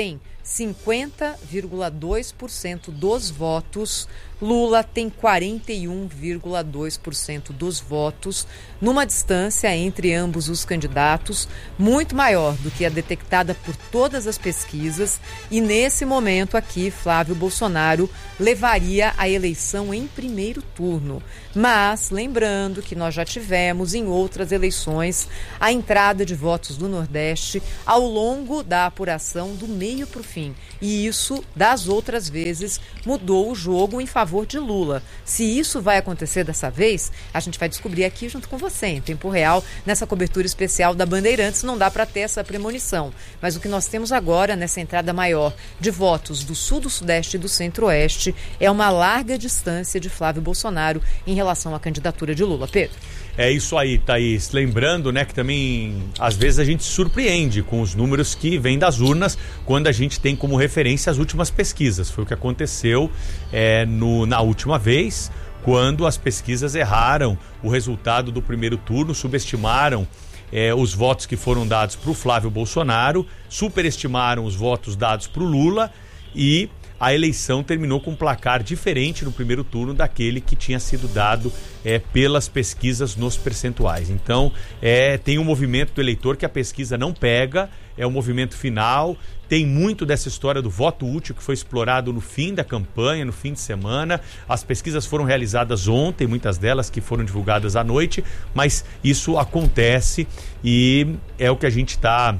cinquenta vírgula dois por cento dos votos, Lula tem quarenta e um vírgula dois por cento dos votos, numa distância entre ambos os candidatos muito maior do que a detectada por todas as pesquisas, e nesse momento aqui Flávio Bolsonaro levaria a eleição em primeiro turno. Mas lembrando que nós já tivemos em outras eleições a entrada de votos do Nordeste ao longo da apuração do meio para o fim, e isso das outras vezes mudou o jogo em favor de Lula. Se isso vai acontecer dessa vez, a gente vai descobrir aqui junto com você, em tempo real, nessa cobertura especial da Bandeirantes. Não dá para ter essa premonição, mas o que nós temos agora nessa entrada maior de votos do Sul, do Sudeste e do Centro-Oeste é uma larga distância de Flávio Bolsonaro em relação à candidatura de Lula. Pedro? É isso aí, Thaís. Lembrando, né, que também às vezes a gente se surpreende com os números que vêm das urnas quando a gente tem como referência as últimas pesquisas. Foi o que aconteceu é, no, na última vez, quando as pesquisas erraram o resultado do primeiro turno, subestimaram é, os votos que foram dados para o Flávio Bolsonaro, superestimaram os votos dados para o Lula, e a eleição terminou com um placar diferente no primeiro turno daquele que tinha sido dado é, pelas pesquisas nos percentuais. Então, é, tem um movimento do eleitor que a pesquisa não pega, é o movimento final. Tem muito dessa história do voto útil que foi explorado no fim da campanha, no fim de semana. As pesquisas foram realizadas ontem, muitas delas que foram divulgadas à noite, mas isso acontece e é o que a gente está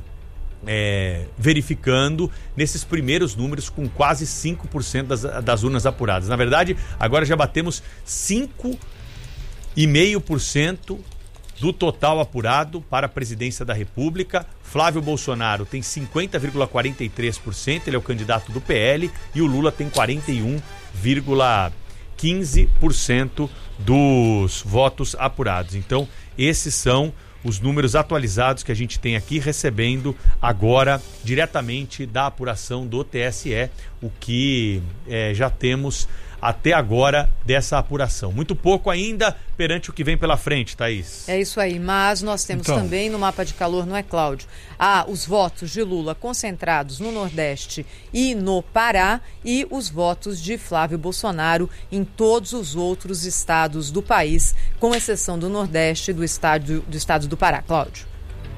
É, verificando nesses primeiros números com quase cinco por cento das, das urnas apuradas. Na verdade, agora já batemos cinco vírgula cinco por cento do total apurado para a presidência da República. Flávio Bolsonaro tem cinquenta vírgula quarenta e três por cento, ele é o candidato do P L, e o Lula tem quarenta e um vírgula quinze por cento dos votos apurados. Então, esses são os números atualizados que a gente tem aqui, recebendo agora diretamente da apuração do T S E, o que é, já temos até agora dessa apuração. Muito pouco ainda perante o que vem pela frente, Thaís. É isso aí, mas nós temos então também no mapa de calor, não é, Cláudio? Ah, os votos de Lula concentrados no Nordeste e no Pará, e os votos de Flávio Bolsonaro em todos os outros estados do país, com exceção do Nordeste e do estado do, estado do Pará. Cláudio?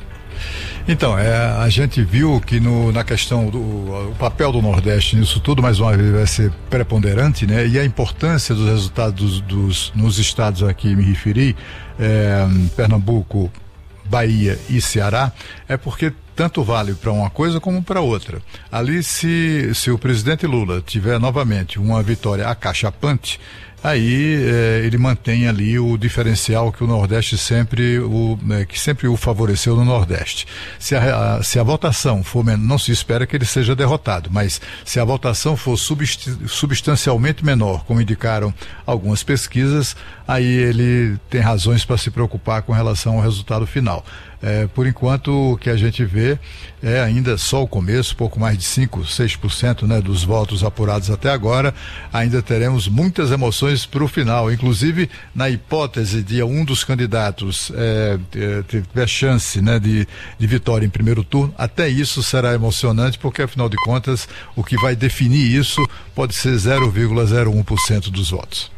Então, é, a gente viu que no, na questão do o papel do Nordeste nisso tudo, mais uma vez, vai ser preponderante, né? E a importância dos resultados dos, dos, nos estados a que me referi, é, Pernambuco, Bahia e Ceará, é porque tanto vale para uma coisa como para outra. Ali, se, se o presidente Lula tiver novamente uma vitória acachapante, aí eh, ele mantém ali o diferencial que o Nordeste sempre o, né, que sempre o favoreceu no Nordeste. Se a, a, se a votação for, não se espera que ele seja derrotado, mas se a votação for substancialmente menor, como indicaram algumas pesquisas, aí ele tem razões para se preocupar com relação ao resultado final. É, por enquanto, o que a gente vê é ainda só o começo, pouco mais de cinco, seis por cento, né, dos votos apurados até agora. Ainda teremos muitas emoções para o final, inclusive na hipótese de um dos candidatos é, tiver chance, né, de, de vitória em primeiro turno. Até isso será emocionante, porque afinal de contas o que vai definir isso pode ser zero vírgula zero um por cento dos votos.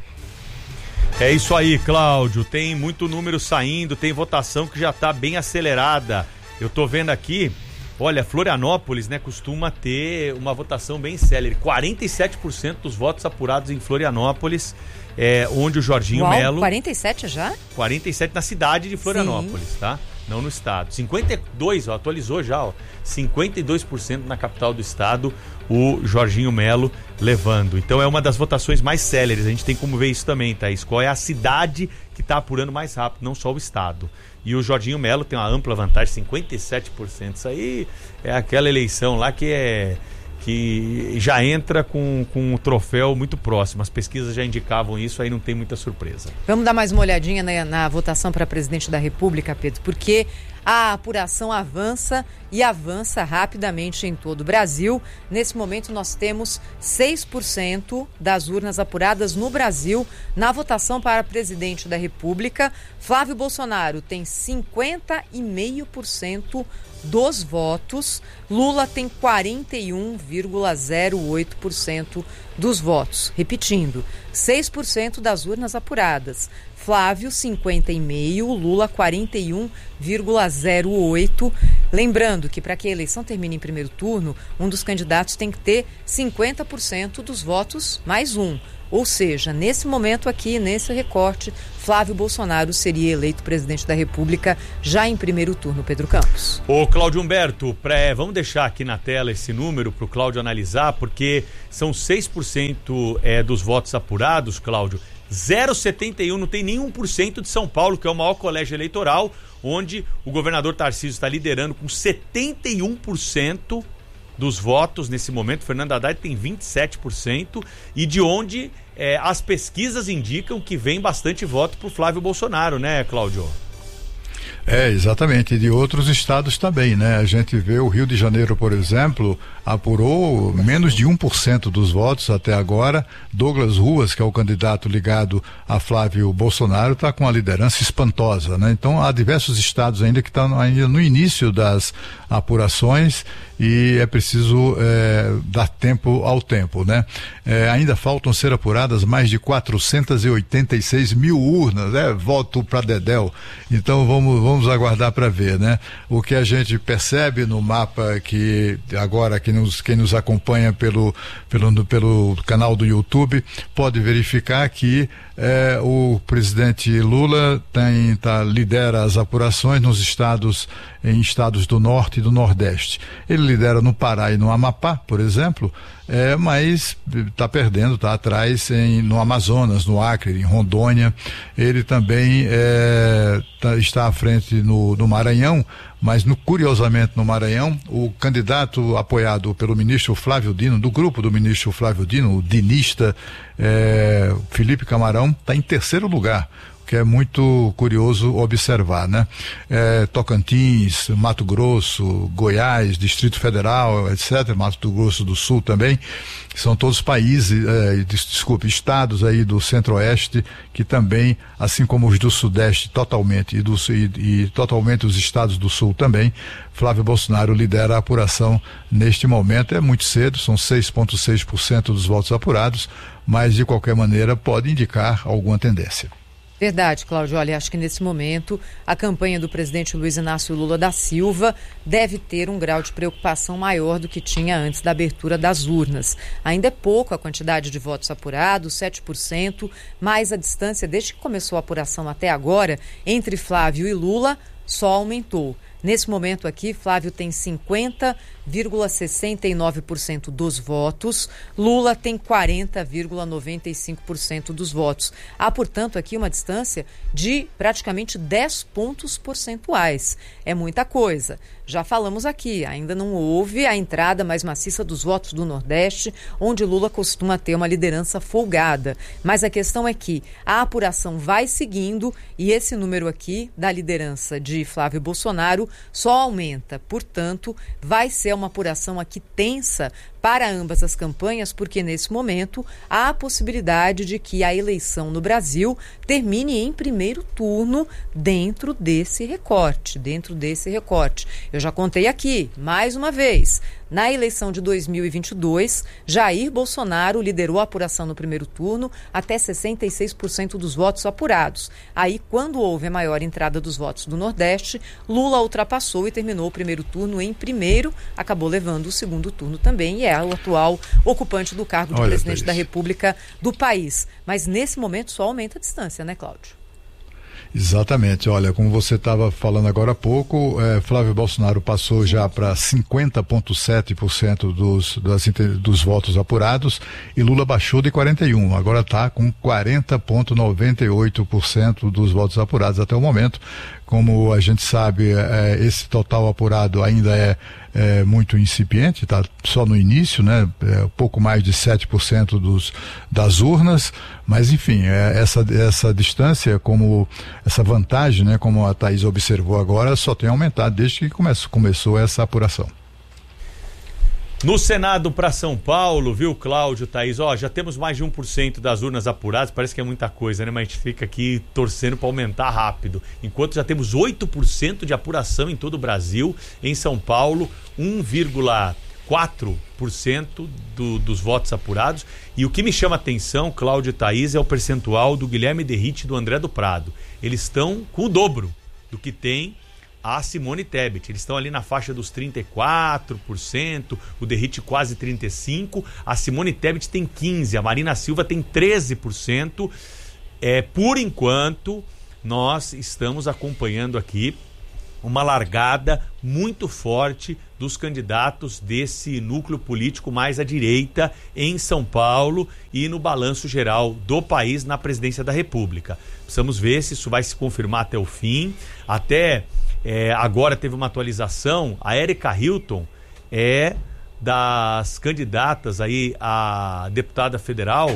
É isso aí, Cláudio. Tem muito número saindo, tem votação que já está bem acelerada. Eu tô vendo aqui, olha, Florianópolis, né, costuma ter uma votação bem célere. quarenta e sete por cento dos votos apurados em Florianópolis, é, onde o Jorginho Uau, Melo... quarenta e sete já? quarenta e sete na cidade de Florianópolis, sim, tá? Não no estado. cinquenta e dois, ó, atualizou já, ó. cinquenta e dois por cento na capital do estado, o Jorginho Melo levando. Então é uma das votações mais céleres. A gente tem como ver isso também, Thaís. Qual é a cidade que está apurando mais rápido, não só o estado. E o Jorginho Melo tem uma ampla vantagem, cinquenta e sete por cento. Isso aí é aquela eleição lá que é... que já entra com, com um troféu muito próximo. As pesquisas já indicavam isso, aí não tem muita surpresa. Vamos dar mais uma olhadinha na, na votação para presidente da República, Pedro, porque A apuração avança e avança rapidamente em todo o Brasil. Nesse momento nós temos seis por cento das urnas apuradas no Brasil na votação para presidente da República. Flávio Bolsonaro tem cinquenta vírgula cinco por cento dos votos. Lula tem quarenta e um vírgula zero oito por cento dos votos. Repetindo, seis por cento das urnas apuradas. Flávio, cinquenta vírgula cinco por cento, Lula, quarenta e um vírgula zero oito por cento. Lembrando que para que a eleição termine em primeiro turno, um dos candidatos tem que ter cinquenta por cento dos votos mais um. Ou seja, nesse momento aqui, nesse recorte, Flávio Bolsonaro seria eleito presidente da República já em primeiro turno, Pedro Campos. Ô Cláudio Humberto, pré, vamos deixar aqui na tela esse número para o Cláudio analisar, porque são seis por cento é, dos votos apurados, Cláudio, zero vírgula setenta e um, não tem nem um por cento de São Paulo, que é o maior colégio eleitoral, onde o governador Tarcísio está liderando com setenta e um por cento dos votos nesse momento. Fernando Haddad tem vinte e sete por cento e de onde é, as pesquisas indicam que vem bastante voto para o Flávio Bolsonaro, né, Cláudio? É, exatamente, e de outros estados também, né? A gente vê o Rio de Janeiro, por exemplo, apurou menos de um por cento dos votos até agora. Douglas Ruas, que é o candidato ligado a Flávio Bolsonaro, está com uma liderança espantosa, né? Então há diversos estados ainda que estão ainda no início das apurações e é preciso é, dar tempo ao tempo, né? É, ainda faltam ser apuradas mais de quatrocentas e oitenta e seis mil urnas, né? Voto para Dedéu. Então vamos, vamos aguardar para ver, né? O que a gente percebe no mapa que agora que nos, quem nos acompanha pelo, pelo, pelo canal do YouTube pode verificar que é, o presidente Lula tem, tá, lidera as apurações nos estados, em estados do Norte e do Nordeste. Ele lidera no Pará e no Amapá, por exemplo, é, mas está perdendo, está atrás em, no Amazonas, no Acre, em Rondônia. Ele também é, tá, está à frente no, no Maranhão, mas no, curiosamente no Maranhão, o candidato apoiado pelo ministro Flávio Dino, do grupo do ministro Flávio Dino, o dinista é, Felipe Camarão, está em terceiro lugar, que é muito curioso observar, né? É, Tocantins, Mato Grosso, Goiás, Distrito Federal, etcétera, Mato Grosso do Sul também, são todos países, é, desculpe, estados aí do Centro-Oeste que também, assim como os do Sudeste totalmente e, do, e, e totalmente os estados do Sul também, Flávio Bolsonaro lidera a apuração neste momento. É muito cedo, são seis vírgula seis por cento dos votos apurados, mas de qualquer maneira pode indicar alguma tendência. Verdade, Cláudio. Olha, acho que nesse momento a campanha do presidente Luiz Inácio Lula da Silva deve ter um grau de preocupação maior do que tinha antes da abertura das urnas. Ainda é pouco a quantidade de votos apurados, sete por cento, mas a distância desde que começou a apuração até agora entre Flávio e Lula só aumentou. Nesse momento aqui, Flávio tem cinquenta vírgula sessenta e nove por cento dos votos, Lula tem quarenta vírgula noventa e cinco por cento dos votos. Há, portanto, aqui uma distância de praticamente dez pontos percentuais. É muita coisa. Já falamos aqui, ainda não houve a entrada mais maciça dos votos do Nordeste, onde Lula costuma ter uma liderança folgada. Mas a questão é que a apuração vai seguindo e esse número aqui da liderança de Flávio Bolsonaro só aumenta. Portanto, vai ser uma apuração aqui tensa para ambas as campanhas, porque nesse momento há a possibilidade de que a eleição no Brasil termine em primeiro turno dentro desse recorte, dentro desse recorte. Eu já contei aqui, mais uma vez, na eleição de dois mil e vinte e dois, Jair Bolsonaro liderou a apuração no primeiro turno até sessenta e seis por cento dos votos apurados. Aí, quando houve a maior entrada dos votos do Nordeste, Lula ultrapassou e terminou o primeiro turno em primeiro, acabou levando o segundo turno também e é o atual ocupante do cargo de Olha, presidente da República do país. Mas nesse momento só aumenta a distância, né, Cláudio? Exatamente, olha, como você estava falando agora há pouco, eh, Flávio Bolsonaro passou já para cinquenta vírgula sete por cento dos, das, dos votos apurados e Lula baixou de quarenta e um por cento, agora está com quarenta vírgula noventa e oito por cento dos votos apurados até o momento, Como a gente sabe, é, esse total apurado ainda é, é muito incipiente, está só no início, né? É, pouco mais de sete por cento dos, das urnas, mas enfim, é, essa, essa distância, como essa vantagem, né? Como a Thaís observou agora, só tem aumentado desde que come, começou essa apuração. No Senado para São Paulo, viu, Cláudio, Thaís, ó, já temos mais de um por cento das urnas apuradas, parece que é muita coisa, né, mas a gente fica aqui torcendo para aumentar rápido, enquanto já temos oito por cento de apuração em todo o Brasil. Em São Paulo, um vírgula quatro por cento do, dos votos apurados, e o que me chama a atenção, Cláudio e Thaís, é o percentual do Guilherme Derrite e do André do Prado. Eles estão com o dobro do que tem a Simone Tebet. Eles estão ali na faixa dos trinta e quatro por cento, o Derrite quase trinta e cinco por cento, a Simone Tebet tem quinze por cento, a Marina Silva tem treze por cento. É, por enquanto, nós estamos acompanhando aqui uma largada muito forte dos candidatos desse núcleo político mais à direita em São Paulo e no balanço geral do país na presidência da República. Precisamos ver se isso vai se confirmar até o fim. Até É, agora teve uma atualização, a Érica Hilton é das candidatas aí a deputada federal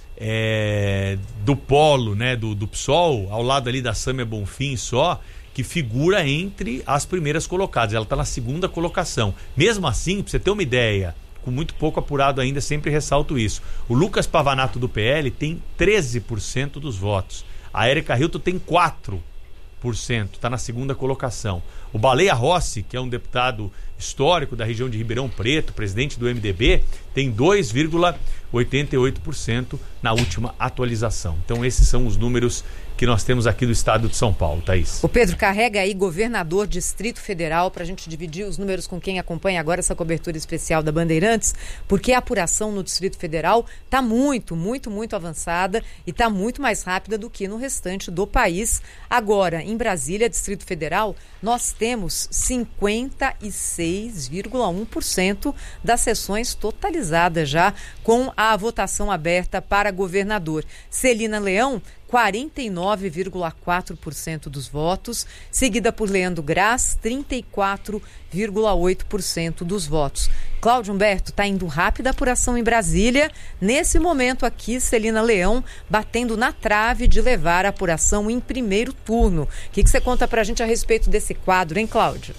é, do Polo, né, do, do P SOL, ao lado ali da Sâmia Bonfim só, que figura entre as primeiras colocadas. Ela está na segunda colocação. Mesmo assim, para você ter uma ideia, com muito pouco apurado ainda, sempre ressalto isso, o Lucas Pavanato do P L tem treze por cento dos votos, a Érica Hilton tem quatro por cento, está na segunda colocação. O Baleia Rossi, que é um deputado histórico da região de Ribeirão Preto, presidente do M D B, tem dois vírgula oitenta e oito por cento na última atualização. Então esses são os números que nós temos aqui do estado de São Paulo, Thaís. O Pedro, carrega aí governador Distrito Federal para a gente dividir os números com quem acompanha agora essa cobertura especial da Bandeirantes, porque a apuração no Distrito Federal está muito, muito, muito avançada e está muito mais rápida do que no restante do país. Agora, em Brasília, Distrito Federal, nós temos cinquenta e seis vírgula um por cento das sessões totalizadas já com a votação aberta para governador. Celina Leão, quarenta e nove vírgula quatro por cento dos votos, seguida por Leandro Graz, trinta e quatro vírgula oito por cento dos votos. Cláudio Humberto, está indo rápida a apuração em Brasília. Nesse momento aqui, Celina Leão batendo na trave de levar a apuração em primeiro turno. O que, que você conta pra gente a respeito desse quadro, hein, Cláudio?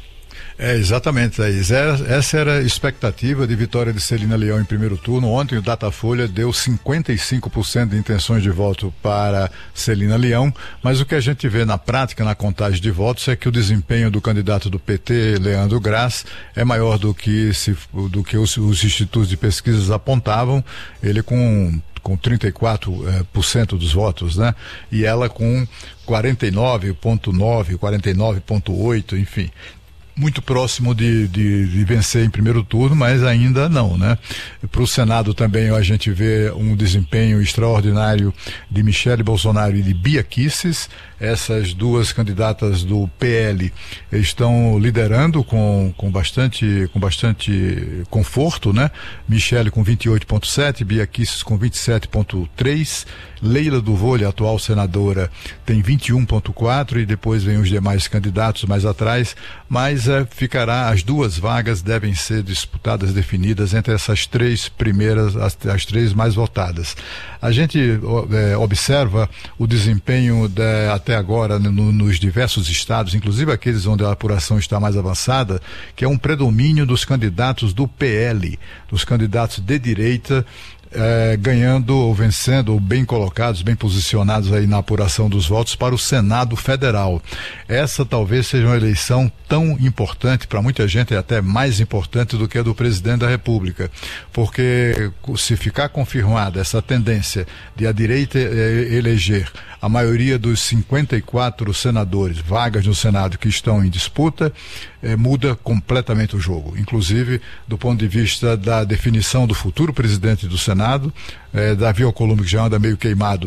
É, exatamente, Thaís. Essa era a expectativa de vitória de Celina Leão em primeiro turno. Ontem o Datafolha deu cinquenta e cinco por cento de intenções de voto para Celina Leão, mas o que a gente vê na prática, na contagem de votos, é que o desempenho do candidato do P T, Leandro Graz, é maior do que, se, do que os, os institutos de pesquisas apontavam. Ele com com trinta e quatro por cento dos votos, né? E ela com quarenta e nove vírgula nove, quarenta e nove vírgula oito, enfim, muito próximo de, de, de vencer em primeiro turno, mas ainda não, né? Para o Senado também a gente vê um desempenho extraordinário de Michele Bolsonaro e de Bia Kicis. Essas duas candidatas do P L estão liderando com, com, bastante, com bastante conforto, né? Michele com vinte e oito vírgula sete, Bia Kicis com vinte e sete vírgula três, Leila do Vôlei, atual senadora, tem vinte e um vírgula quatro e depois vem os demais candidatos mais atrás, mas é, ficará, as duas vagas devem ser disputadas, definidas entre essas três primeiras, as, as três mais votadas. A gente é, observa o desempenho de, até agora no, nos diversos estados, inclusive aqueles onde a apuração está mais avançada, que é um predomínio dos candidatos do P L, dos candidatos de direita, É, ganhando ou vencendo, ou bem colocados, bem posicionados aí na apuração dos votos para o Senado Federal. Essa talvez seja uma eleição tão importante, para muita gente é até mais importante do que a do presidente da República, porque se ficar confirmada essa tendência de a direita eh, eleger a maioria dos cinquenta e quatro senadores, vagas no Senado que estão em disputa, eh, muda completamente o jogo, inclusive do ponto de vista da definição do futuro presidente do Senado. Eh, Davi Alcolumbre, que já anda meio queimado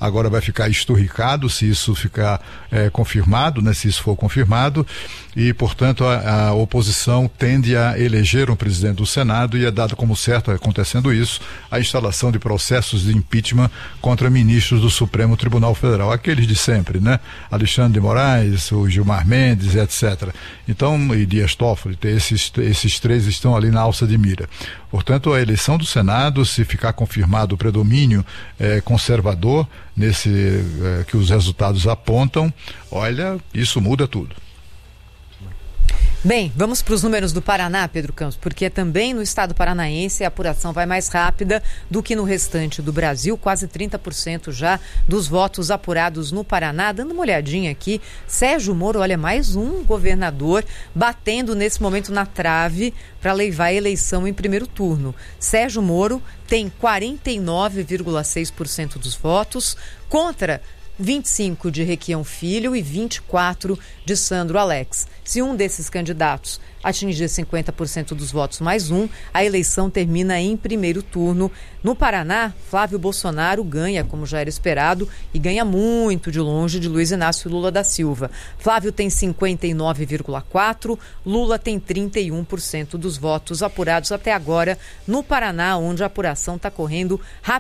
agora vai ficar esturricado se isso ficar é, confirmado, né, se isso for confirmado, e, portanto, a, a oposição tende a eleger um presidente do Senado e é dado como certo, acontecendo isso, a instalação de processos de impeachment contra ministros do Supremo Tribunal Federal, aqueles de sempre, né? Alexandre de Moraes, o Gilmar Mendes, etcétera. Então, e Dias Toffoli, esses, esses três estão ali na alça de mira. Portanto, a eleição do Senado, se ficar confirmado o predomínio eh, conservador nesse eh, que os resultados apontam, olha, isso muda tudo. Bem, vamos para os números do Paraná, Pedro Campos, porque também no estado paranaense a apuração vai mais rápida do que no restante do Brasil, quase trinta por cento já dos votos apurados no Paraná. Dando uma olhadinha aqui, Sérgio Moro, olha, mais um governador batendo nesse momento na trave para levar a eleição em primeiro turno. Sérgio Moro tem quarenta e nove vírgula seis por cento dos votos contra vinte e cinco de Requião Filho e vinte e quatro de Sandro Alex. Se um desses candidatos atingir cinquenta por cento dos votos mais um, a eleição termina em primeiro turno. No Paraná, Flávio Bolsonaro ganha, como já era esperado, e ganha muito de longe de Luiz Inácio Lula da Silva. Flávio tem cinquenta e nove vírgula quatro por cento, Lula tem trinta e um por cento dos votos apurados até agora no Paraná, onde a apuração está correndo rapidamente.